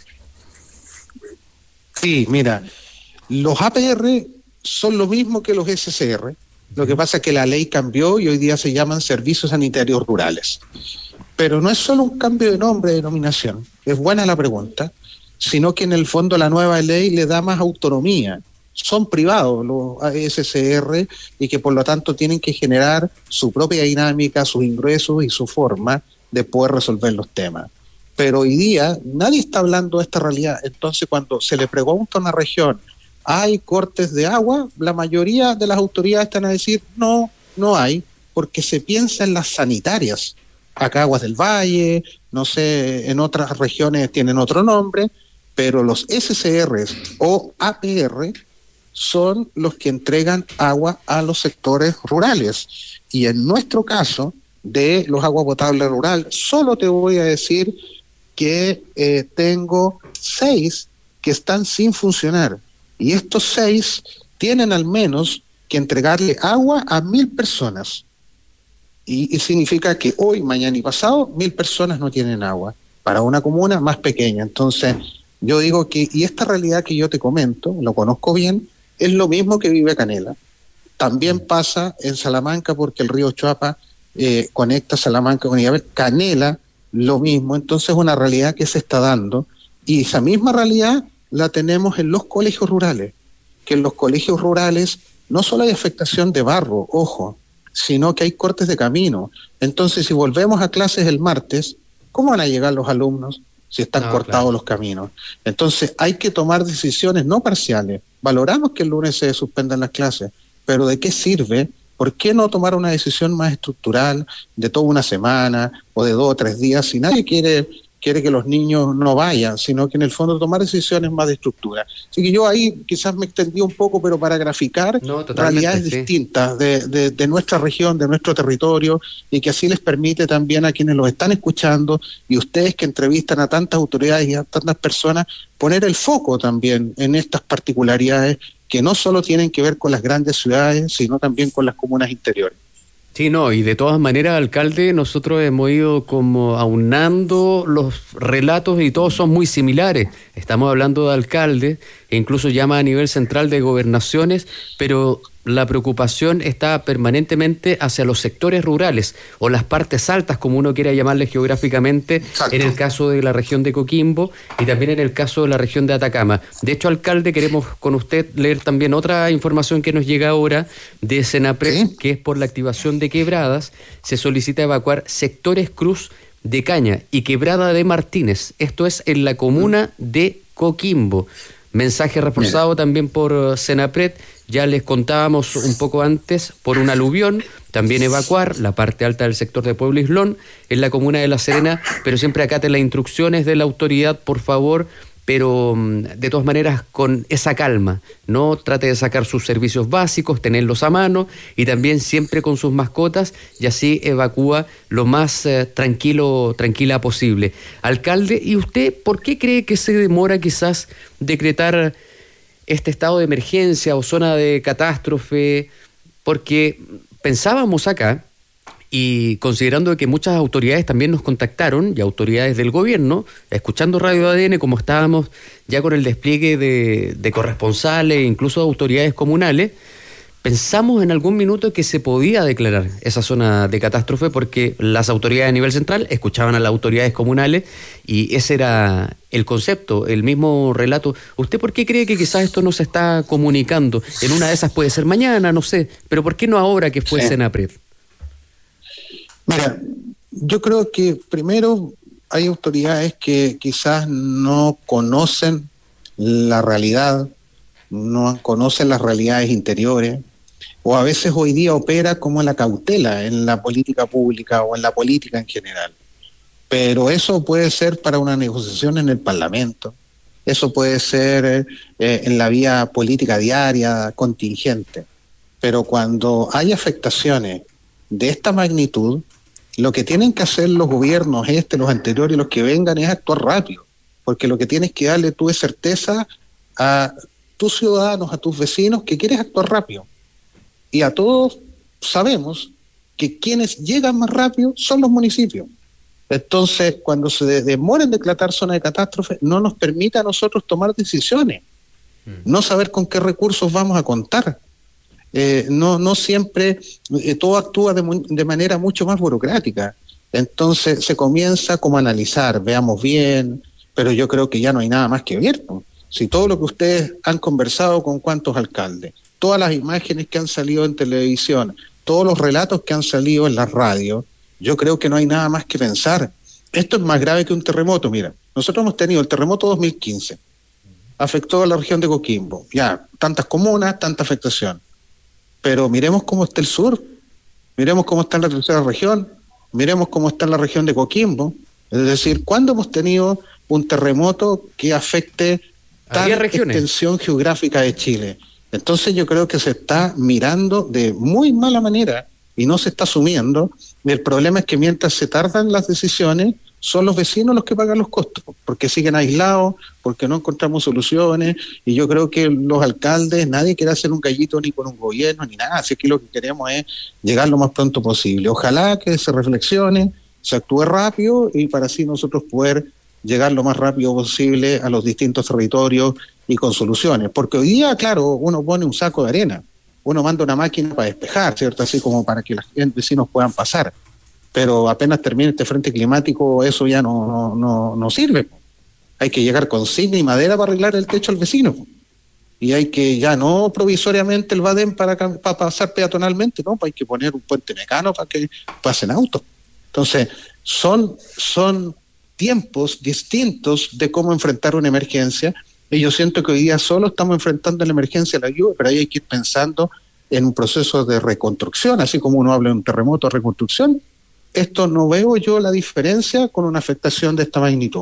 Sí, mira, los A P R son lo mismo que los S S R. Lo que pasa es que la ley cambió y hoy día se llaman servicios sanitarios rurales. Pero no es solo un cambio de nombre, de denominación, es buena la pregunta, sino que en el fondo la nueva ley le da más autonomía. Son privados los S S R y que por lo tanto tienen que generar su propia dinámica, sus ingresos y su forma de poder resolver los temas. Pero hoy día nadie está hablando de esta realidad. Entonces, cuando se le pregunta a una región, ¿hay cortes de agua? La mayoría de las autoridades están a decir, no, no hay, porque se piensa en las sanitarias. Acá Aguas del Valle, no sé, en otras regiones tienen otro nombre, pero los S S R o A P R son los que entregan agua a los sectores rurales. Y en nuestro caso, de los agua potable rural, solo te voy a decir que eh, tengo seis que están sin funcionar, y estos seis tienen al menos que entregarle agua a mil personas, y, y significa que hoy, mañana y pasado, mil personas no tienen agua, para una comuna más pequeña. Entonces, yo digo que, y esta realidad que yo te comento, lo conozco bien, es lo mismo que vive Canela. También pasa en Salamanca, porque el río Choapa eh, conecta Salamanca con Illapel. Canela, lo mismo. Entonces es una realidad que se está dando, y esa misma realidad la tenemos en los colegios rurales, que en los colegios rurales no solo hay afectación de barro, ojo, sino que hay cortes de camino. Entonces, si volvemos a clases el martes, ¿cómo van a llegar los alumnos si están no, cortados claro. los caminos? Entonces hay que tomar decisiones no parciales. Valoramos que el lunes se suspendan las clases, pero ¿de qué sirve? ¿Por qué no tomar una decisión más estructural de toda una semana o de dos o tres días si nadie quiere, quiere que los niños no vayan, sino que en el fondo tomar decisiones más de estructura? Así que yo ahí quizás me extendí un poco, pero para graficar no, realidades sí. distintas de, de, de nuestra región, de nuestro territorio, y que así les permite también a quienes los están escuchando y ustedes que entrevistan a tantas autoridades y a tantas personas, poner el foco también en estas particularidades que no solo tienen que ver con las grandes ciudades, sino también con las comunas interiores. Sí, no, y de todas maneras, alcalde, nosotros hemos ido como aunando los relatos y todos son muy similares. Estamos hablando de alcaldes, e incluso llama a nivel central de gobernaciones, pero la preocupación está permanentemente hacia los sectores rurales o las partes altas, como uno quiera llamarle geográficamente. Exacto. En el caso de la región de Coquimbo y también en el caso de la región de Atacama. De hecho, alcalde, queremos con usted leer también otra información que nos llega ahora de Senapred, ¿sí? que es por la activación de quebradas. Se solicita evacuar sectores Cruz de Caña y Quebrada de Martínez. Esto es en la comuna de Coquimbo. Mensaje reforzado Mira. también por Senapred. Ya les contábamos un poco antes, por un aluvión, también evacuar la parte alta del sector de Pueblo Islón, en la comuna de La Serena, pero siempre acate las instrucciones de la autoridad, por favor, pero de todas maneras con esa calma, no trate de sacar sus servicios básicos, tenerlos a mano, y también siempre con sus mascotas, y así evacúa lo más eh, tranquilo, tranquila posible. Alcalde, ¿y usted por qué cree que se demora quizás decretar este estado de emergencia o zona de catástrofe? Porque pensábamos acá Y considerando que muchas autoridades también nos contactaron, y autoridades del gobierno, escuchando Radio A D N, como estábamos ya con el despliegue de, de corresponsales, incluso autoridades comunales, pensamos en algún minuto que se podía declarar esa zona de catástrofe porque las autoridades a nivel central escuchaban a las autoridades comunales y ese era el concepto, el mismo relato. ¿Usted por qué cree que quizás esto no se está comunicando? En una de esas puede ser mañana, no sé, pero ¿por qué no ahora que fue sí. Senapred? Mira, yo creo que primero hay autoridades que quizás no conocen la realidad, no conocen las realidades interiores, o a veces hoy día opera como la cautela en la política pública o en la política en general. Pero eso puede ser para una negociación en el Parlamento, eso puede ser eh, en la vía política diaria, contingente. Pero cuando hay afectaciones de esta magnitud, lo que tienen que hacer los gobiernos, este, los anteriores y los que vengan, es actuar rápido, porque lo que tienes que darle tú es certeza a tus ciudadanos, a tus vecinos, que quieres actuar rápido. Y a todos sabemos que quienes llegan más rápido son los municipios. Entonces, cuando se demora en declarar zona de catástrofe, no nos permite a nosotros tomar decisiones, mm. no saber con qué recursos vamos a contar. Eh, no, no siempre eh, todo actúa de, de manera mucho más burocrática. Entonces se comienza como a analizar, veamos bien, pero yo creo que ya no hay nada más que ver, ¿no? Si todo lo que ustedes han conversado con cuántos alcaldes, todas las imágenes que han salido en televisión, todos los relatos que han salido en la radio, yo creo que no hay nada más que pensar. Esto es más grave que un terremoto. Mira, nosotros hemos tenido el terremoto dos mil quince, afectó a la región de Coquimbo, ya, tantas comunas, tanta afectación. Pero miremos cómo está el sur, miremos cómo está en la tercera región, miremos cómo está en la región de Coquimbo. Es decir, ¿cuándo hemos tenido un terremoto que afecte tal extensión geográfica de Chile? Entonces yo creo que se está mirando de muy mala manera y no se está asumiendo. El problema es que mientras se tardan las decisiones, son los vecinos los que pagan los costos, porque siguen aislados, porque no encontramos soluciones, y yo creo que los alcaldes, nadie quiere hacer un gallito ni con un gobierno ni nada, así que lo que queremos es llegar lo más pronto posible. Ojalá que se reflexione, se actúe rápido y para así nosotros poder llegar lo más rápido posible a los distintos territorios y con soluciones, porque hoy día, claro, uno pone un saco de arena, uno manda una máquina para despejar, ¿cierto? Así como para que los vecinos puedan pasar. Pero apenas termine este frente climático, eso ya no, no, no, no sirve. Hay que llegar con zinc y madera para arreglar el techo al vecino. Y hay que ya no provisoriamente el Badén para, para pasar peatonalmente, no, hay que poner un puente mecano para que pasen autos. Entonces, son, son tiempos distintos de cómo enfrentar una emergencia, y yo siento que hoy día solo estamos enfrentando la emergencia de la lluvia, pero ahí hay que ir pensando en un proceso de reconstrucción, así como uno habla de un terremoto de reconstrucción. Esto no veo yo la diferencia con una afectación de esta magnitud.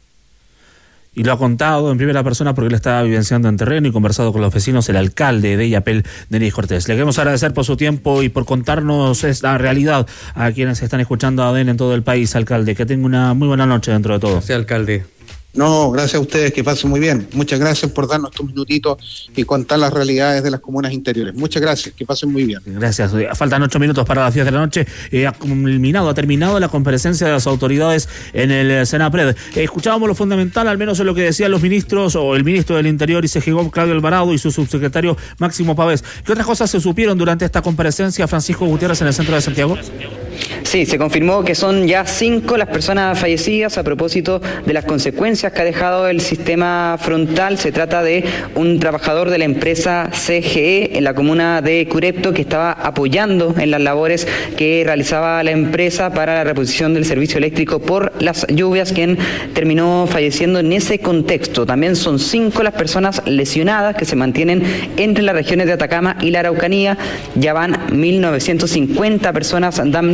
Y lo ha contado en primera persona porque él estaba vivenciando en terreno y conversado con los vecinos, el alcalde de Illapel, Denis Cortés. Le queremos agradecer por su tiempo y por contarnos esta realidad a quienes están escuchando a A D N en todo el país, alcalde. Que tenga una muy buena noche dentro de todo. Gracias, alcalde. No, gracias a ustedes, que pasen muy bien. Muchas gracias por darnos estos minutitos y contar las realidades de las comunas interiores. Muchas gracias, que pasen muy bien. Gracias. Faltan ocho minutos para las diez de la noche. Eh, ha culminado, ha terminado la comparecencia de las autoridades en el Senapred. Eh, escuchábamos lo fundamental, al menos en lo que decían los ministros, o el ministro del Interior y C G Gov, Claudio Alvarado, y su subsecretario Máximo Pavés. ¿Qué otras cosas se supieron durante esta comparecencia, Francisco Gutiérrez, en el centro de Santiago? Sí, se confirmó que son ya cinco las personas fallecidas a propósito de las consecuencias que ha dejado el sistema frontal. Se trata de un trabajador de la empresa C G E en la comuna de Curepto que estaba apoyando en las labores que realizaba la empresa para la reposición del servicio eléctrico por las lluvias, quien terminó falleciendo en ese contexto. También son cinco las personas lesionadas que se mantienen entre las regiones de Atacama y la Araucanía. Ya van mil novecientas cincuenta personas damnificadas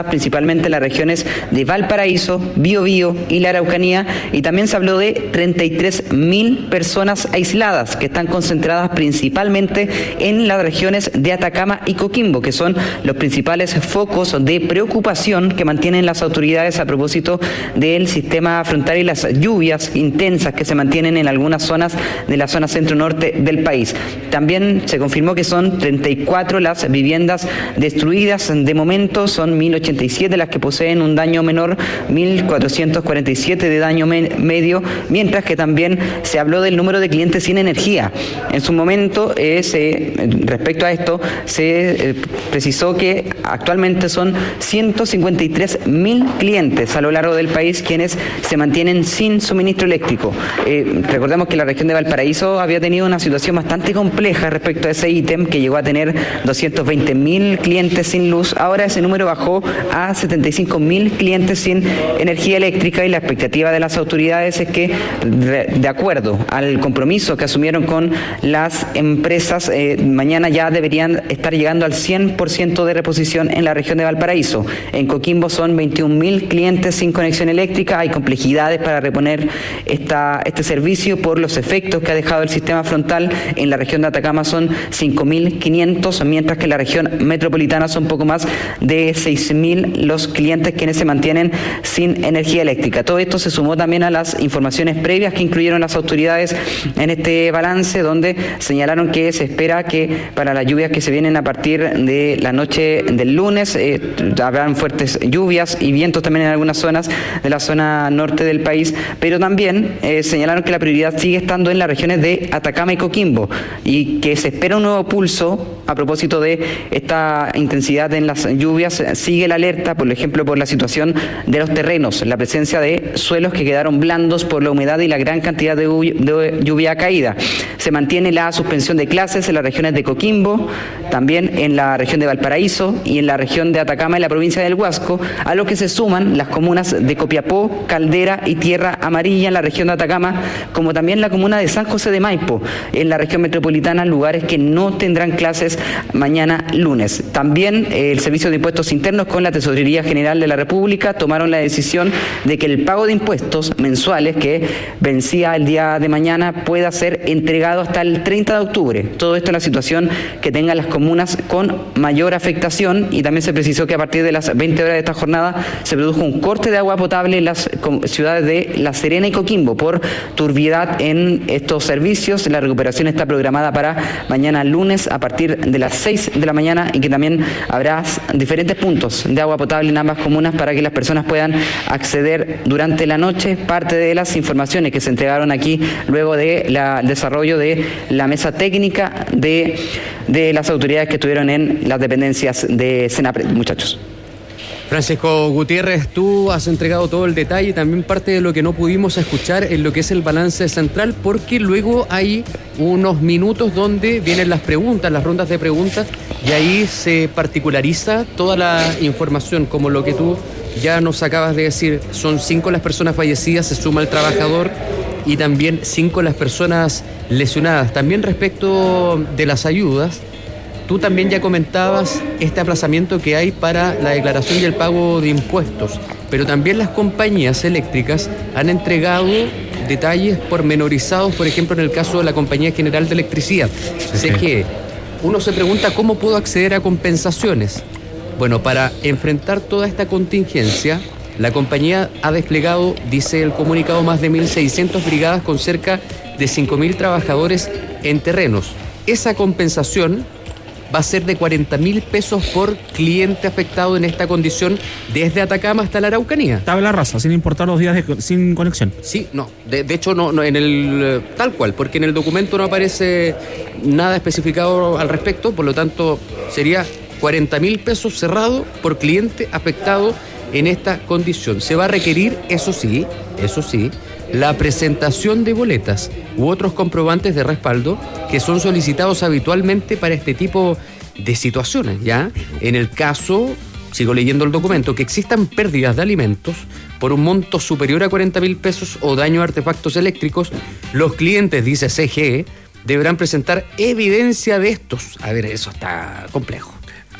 principalmente en las regiones de Valparaíso, Biobío y la Araucanía, y también se habló de treinta y tres mil personas aisladas que están concentradas principalmente en las regiones de Atacama y Coquimbo, que son los principales focos de preocupación que mantienen las autoridades a propósito del sistema frontal y las lluvias intensas que se mantienen en algunas zonas de la zona centro-norte del país. También se confirmó que son treinta y cuatro las viviendas destruidas. De momento son mil ochenta y siete las que poseen un daño menor, mil cuatrocientos cuarenta y siete de daño me medio, mientras que también se habló del número de clientes sin energía. En su momento, eh, se, respecto a esto, se eh, precisó que actualmente son ciento cincuenta y tres mil clientes a lo largo del país quienes se mantienen sin suministro eléctrico. Eh, recordemos que la región de Valparaíso había tenido una situación bastante compleja respecto a ese ítem, que llegó a tener doscientos veinte mil clientes sin luz. Ahora ese número bajó a setenta y cinco mil clientes sin energía eléctrica, y la expectativa de las autoridades es que, de, de acuerdo al compromiso que asumieron con las empresas, eh, mañana ya deberían estar llegando al cien por ciento de reposición en la región de Valparaíso. En Coquimbo son veintiún mil clientes sin conexión eléctrica. Hay complejidades para reponer esta, este servicio por los efectos que ha dejado el sistema frontal. En la región de Atacama son cinco mil quinientos, mientras que en la región metropolitana son poco más de seis mil los clientes quienes se mantienen sin energía eléctrica. Todo esto se sumó también a las informaciones previas que incluyeron las autoridades en este balance, donde señalaron que se espera que para las lluvias que se vienen a partir de la noche del lunes eh, habrán fuertes lluvias y vientos también en algunas zonas de la zona norte del país, pero también eh, señalaron que la prioridad sigue estando en las regiones de Atacama y Coquimbo, y que se espera un nuevo pulso a propósito de esta intensidad en las lluvias. Sigue la alerta, por ejemplo, por la situación de los terrenos, la presencia de suelos que quedaron blandos por la humedad y la gran cantidad de, de lluvia caída. Se mantiene la suspensión de clases en las regiones de Coquimbo, también en la región de Valparaíso y en la región de Atacama y la provincia del Huasco, a lo que se suman las comunas de Copiapó, Caldera y Tierra Amarilla en la región de Atacama, como también la comuna de San José de Maipo en la región metropolitana, lugares que no tendrán clases mañana lunes. También eh, el Servicio de Impuestos Internos con la Tesorería General de la República tomaron la decisión de que el pago de impuestos mensuales que vencía el día de mañana pueda ser entregado hasta el treinta de octubre. Todo esto en la situación que tengan las comunas con mayor afectación, y también se precisó que a partir de las veinte horas de esta jornada se produjo un corte de agua potable en las ciudades de La Serena y Coquimbo por turbiedad en estos servicios. La recuperación está programada para mañana lunes a partir de las seis de la mañana, y que también habrá diferentes puntos de agua potable en ambas comunas para que las personas puedan acceder durante la noche. Parte de las informaciones que se entregaron aquí luego del de desarrollo de la mesa técnica de, de las autoridades que estuvieron en las dependencias de Senapred. Muchachos. Francisco Gutiérrez, tú has entregado todo el detalle, también parte de lo que no pudimos escuchar en lo que es el balance central, porque luego hay unos minutos donde vienen las preguntas, las rondas de preguntas, y ahí se particulariza toda la información, como lo que tú ya nos acabas de decir. Son cinco las personas fallecidas, se suma el trabajador, y también cinco las personas lesionadas. También respecto de las ayudas, tú también ya comentabas este aplazamiento que hay para la declaración y el pago de impuestos, pero también las compañías eléctricas han entregado detalles pormenorizados, por ejemplo, en el caso de la Compañía General de Electricidad, C G E. Uno se pregunta cómo puedo acceder a compensaciones. Bueno, para enfrentar toda esta contingencia, la compañía ha desplegado, dice el comunicado, más de mil seiscientas brigadas con cerca de cinco mil trabajadores en terrenos. Esa compensación va a ser de cuarenta mil pesos por cliente afectado en esta condición desde Atacama hasta la Araucanía. Tabla rasa, sin importar los días de, sin conexión. Sí, no, de, de hecho no, no en el tal cual, porque en el documento no aparece nada especificado al respecto, por lo tanto sería cuarenta mil pesos cerrado por cliente afectado en esta condición. Se va a requerir, eso sí, eso sí, la presentación de boletas u otros comprobantes de respaldo que son solicitados habitualmente para este tipo de situaciones, ¿ya? En el caso, sigo leyendo el documento, que existan pérdidas de alimentos por un monto superior a cuarenta mil pesos o daño a artefactos eléctricos, los clientes, dice C G E, deberán presentar evidencia de estos. A ver, eso está complejo.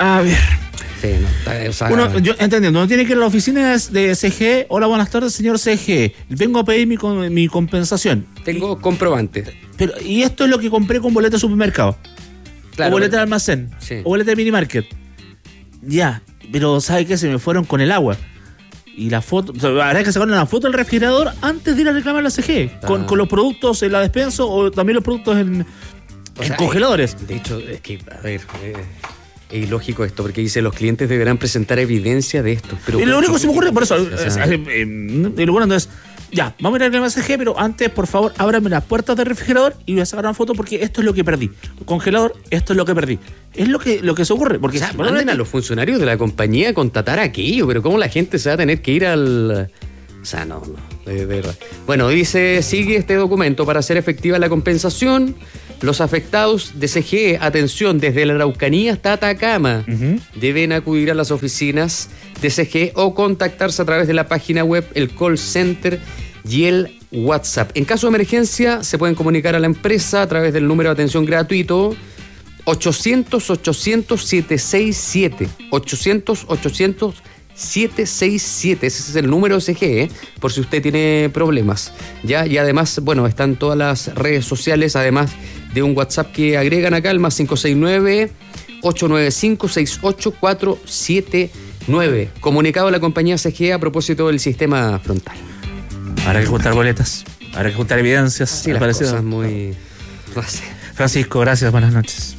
A ver. Sí, no, está, o sea, Uno, yo entendiendo, uno tiene que ir a la oficina de C G E. Hola, buenas tardes, señor C G E. Vengo a pedir mi, mi compensación. Tengo comprobante. Pero, y esto es lo que compré con boleta de supermercado. Claro, o boleta de almacén. Sí. O boleta de minimarket. Ya, pero ¿sabe qué? Se me fueron con el agua. Y la foto, o sea, habrá que sacar una foto del refrigerador antes de ir a reclamar a la C G E. Ah. Con, con los productos en la despensa o también los productos en, o en sea, congeladores. De hecho, es que, a ver... Eh... Es ilógico esto, porque dice los clientes deberán presentar evidencia de esto. Pero y lo único que se me ocurre, por eso, o sea, eh, eh, y lo bueno entonces, ya, vamos a ir al C G, pero antes, por favor, ábrame las puertas del refrigerador y voy a sacar una foto porque esto es lo que perdí. Congelador, esto es lo que perdí. Es lo que, lo que se ocurre. Porque o sea, manden a los funcionarios de la compañía a constatar aquello, pero ¿cómo la gente se va a tener que ir al...? O sea, no, no, de verdad. Bueno, dice, sigue este documento para hacer efectiva la compensación. Los afectados de C G E, atención, desde la Araucanía hasta Atacama, uh-huh. deben acudir a las oficinas de C G E o contactarse a través de la página web, el call center y el WhatsApp. En caso de emergencia, se pueden comunicar a la empresa a través del número de atención gratuito ochocientos, ochocientos, setecientos sesenta y siete. ochocientos, ochocientos, setecientos sesenta y siete. Ese es el número de C G E, por si usted tiene problemas. ¿Ya? Y además, bueno, están todas las redes sociales, además de un WhatsApp que agregan acá, el más cinco seis nueve, ocho nueve cinco, seis ocho cuatro siete nueve. Comunicado a la compañía C G E a propósito del sistema frontal. Habrá que juntar boletas, habrá que juntar evidencias. Sí, las cosas muy... No sé. Francisco, gracias, buenas noches.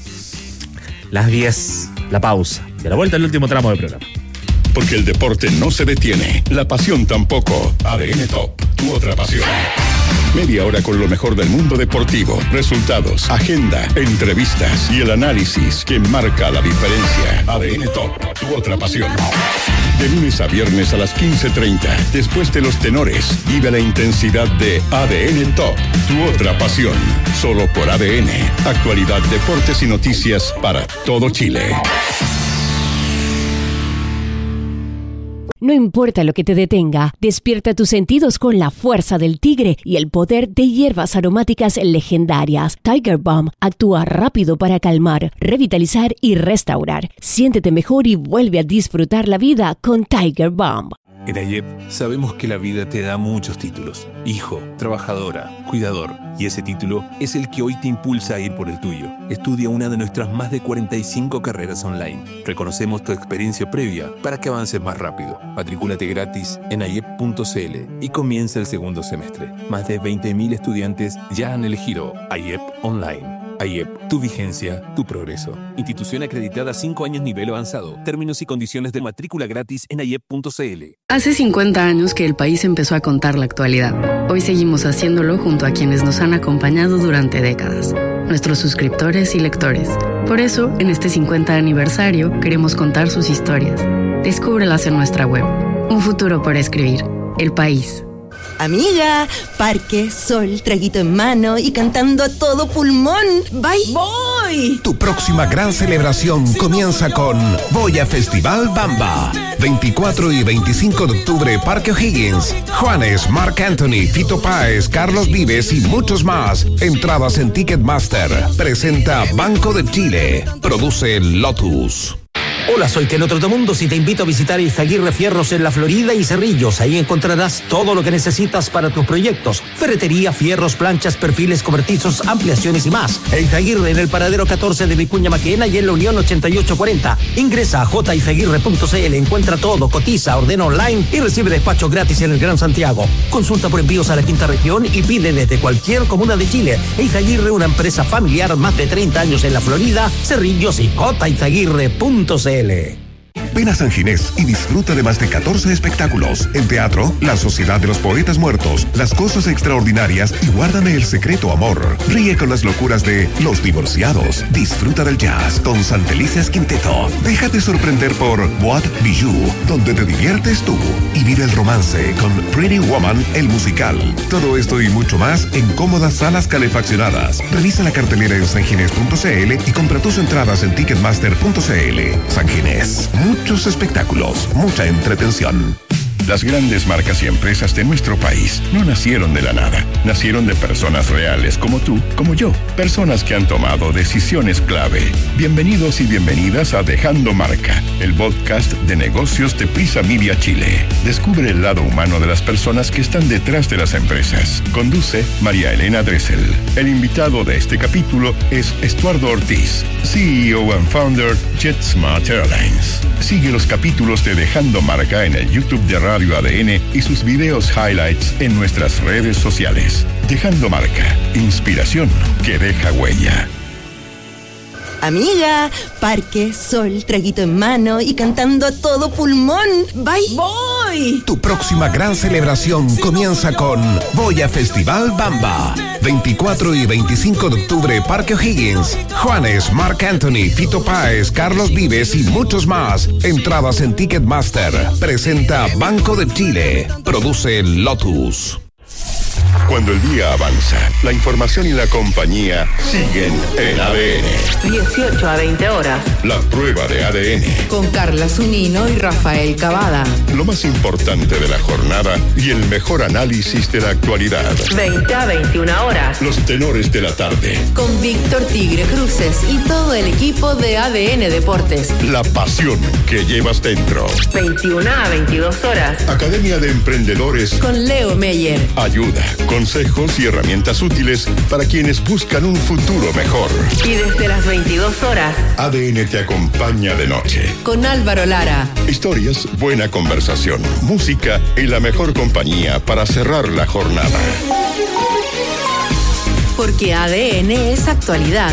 Las diez, la pausa. Y a la vuelta el último tramo del programa. Porque el deporte no se detiene, la pasión tampoco. A D N Top, tu otra pasión. Media hora con lo mejor del mundo deportivo, resultados, agenda, entrevistas y el análisis que marca la diferencia. A D N Top, tu otra pasión. De lunes a viernes a las quince treinta, después de los tenores, vive la intensidad de A D N Top, tu otra pasión. Solo por A D N, actualidad, deportes y noticias para todo Chile. No importa lo que te detenga, despierta tus sentidos con la fuerza del tigre y el poder de hierbas aromáticas legendarias. Tiger Balm actúa rápido para calmar, revitalizar y restaurar. Siéntete mejor y vuelve a disfrutar la vida con Tiger Balm. En AYEP sabemos que la vida te da muchos títulos. Hijo, trabajadora, cuidador. Y ese título es el que hoy te impulsa a ir por el tuyo. Estudia una de nuestras más de cuarenta y cinco carreras online. Reconocemos tu experiencia previa para que avances más rápido. Matricúlate gratis en ayep punto c l y comienza el segundo semestre. Más de veinte mil estudiantes ya han elegido AYEP Online. AYEP, tu vigencia, tu progreso. Institución acreditada cinco años nivel avanzado. Términos y condiciones de matrícula gratis en ayep punto c l. Hace cincuenta años que el país empezó a contar la actualidad. Hoy seguimos haciéndolo junto a quienes nos han acompañado durante décadas, nuestros suscriptores y lectores. Por eso, en este cincuenta aniversario, queremos contar sus historias. Descúbrelas en nuestra web. Un futuro por escribir. El país. Amiga, parque, sol, traguito en mano y cantando a todo pulmón. ¡Bye! ¡Voy! Tu próxima gran celebración comienza con Voy a Festival Bamba. veinticuatro y veinticinco de octubre, Parque O'Higgins. Juanes, Marc Anthony, Fito Páez, Carlos Vives y muchos más. Entradas en Ticketmaster. Presenta Banco de Chile. Produce Lotus. Hola, soy Telo Trotamundos y te invito a visitar Izaguirre Fierros en la Florida y Cerrillos. Ahí encontrarás todo lo que necesitas para tus proyectos. Ferretería, fierros, planchas, perfiles, cobertizos, ampliaciones y más. Izaguirre en el paradero catorce de Vicuña Maquena y en la Unión ochenta y ocho cuarenta. Ingresa a j izaguirre punto c l, encuentra todo, cotiza, ordena online y recibe despacho gratis en el Gran Santiago. Consulta por envíos a la quinta región y pide desde cualquier comuna de Chile. Izaguirre, una empresa familiar, más de treinta años en la Florida, Cerrillos y j izaguirre punto c l. Ven a San Ginés y disfruta de más de catorce espectáculos. En teatro, La Sociedad de los Poetas Muertos, Las Cosas Extraordinarias y Guárdame el Secreto Amor. Ríe con las locuras de Los Divorciados. Disfruta del jazz con San Felices Quinteto. Déjate sorprender por Boîte Bijou, donde te diviertes tú. Y vive el romance con Pretty Woman, el musical. Todo esto y mucho más en cómodas salas calefaccionadas. Revisa la cartelera en sanginés punto c l y compra tus entradas en ticketmaster punto c l. San Ginés. Muchos espectáculos, mucha entretención. Las grandes marcas y empresas de nuestro país no nacieron de la nada. Nacieron de personas reales como tú, como yo. Personas que han tomado decisiones clave. Bienvenidos y bienvenidas a Dejando Marca, el podcast de negocios de Prisa Media Chile. Descubre el lado humano de las personas que están detrás de las empresas. Conduce María Elena Dressel. El invitado de este capítulo es Estuardo Ortiz, C E O and founder JetSmart Airlines. Sigue los capítulos de Dejando Marca en el YouTube de Radio A D N y sus videos highlights en nuestras redes sociales. Dejando Marca, inspiración que deja huella. Amiga, parque, sol, traguito en mano y cantando a todo pulmón. ¡Bye! ¡Voy! Tu próxima gran celebración comienza con Voy a Festival Bamba. veinticuatro y veinticinco de octubre, Parque O'Higgins. Juanes, Marc Anthony, Fito Páez, Carlos Vives y muchos más. Entradas en Ticketmaster. Presenta Banco de Chile. Produce Lotus. Cuando el día avanza, la información y la compañía siguen en A D N. dieciocho a veinte horas. La prueba de A D N. Con Carla Zunino y Rafael Cavada. Lo más importante de la jornada y el mejor análisis de la actualidad. veinte a veintiuna horas. Los tenores de la tarde. Con Víctor Tigre Cruces y todo el equipo de A D N Deportes. La pasión que llevas dentro. veintiuna a veintidós horas. Academia de Emprendedores. Con Leo Meyer. Ayuda, consejos y herramientas útiles para quienes buscan un futuro mejor. Y desde las veintidós horas. A D N te acompaña de noche. Con Álvaro Lara. Historias, buena conversación, música y la mejor compañía para cerrar la jornada. Porque A D N es actualidad.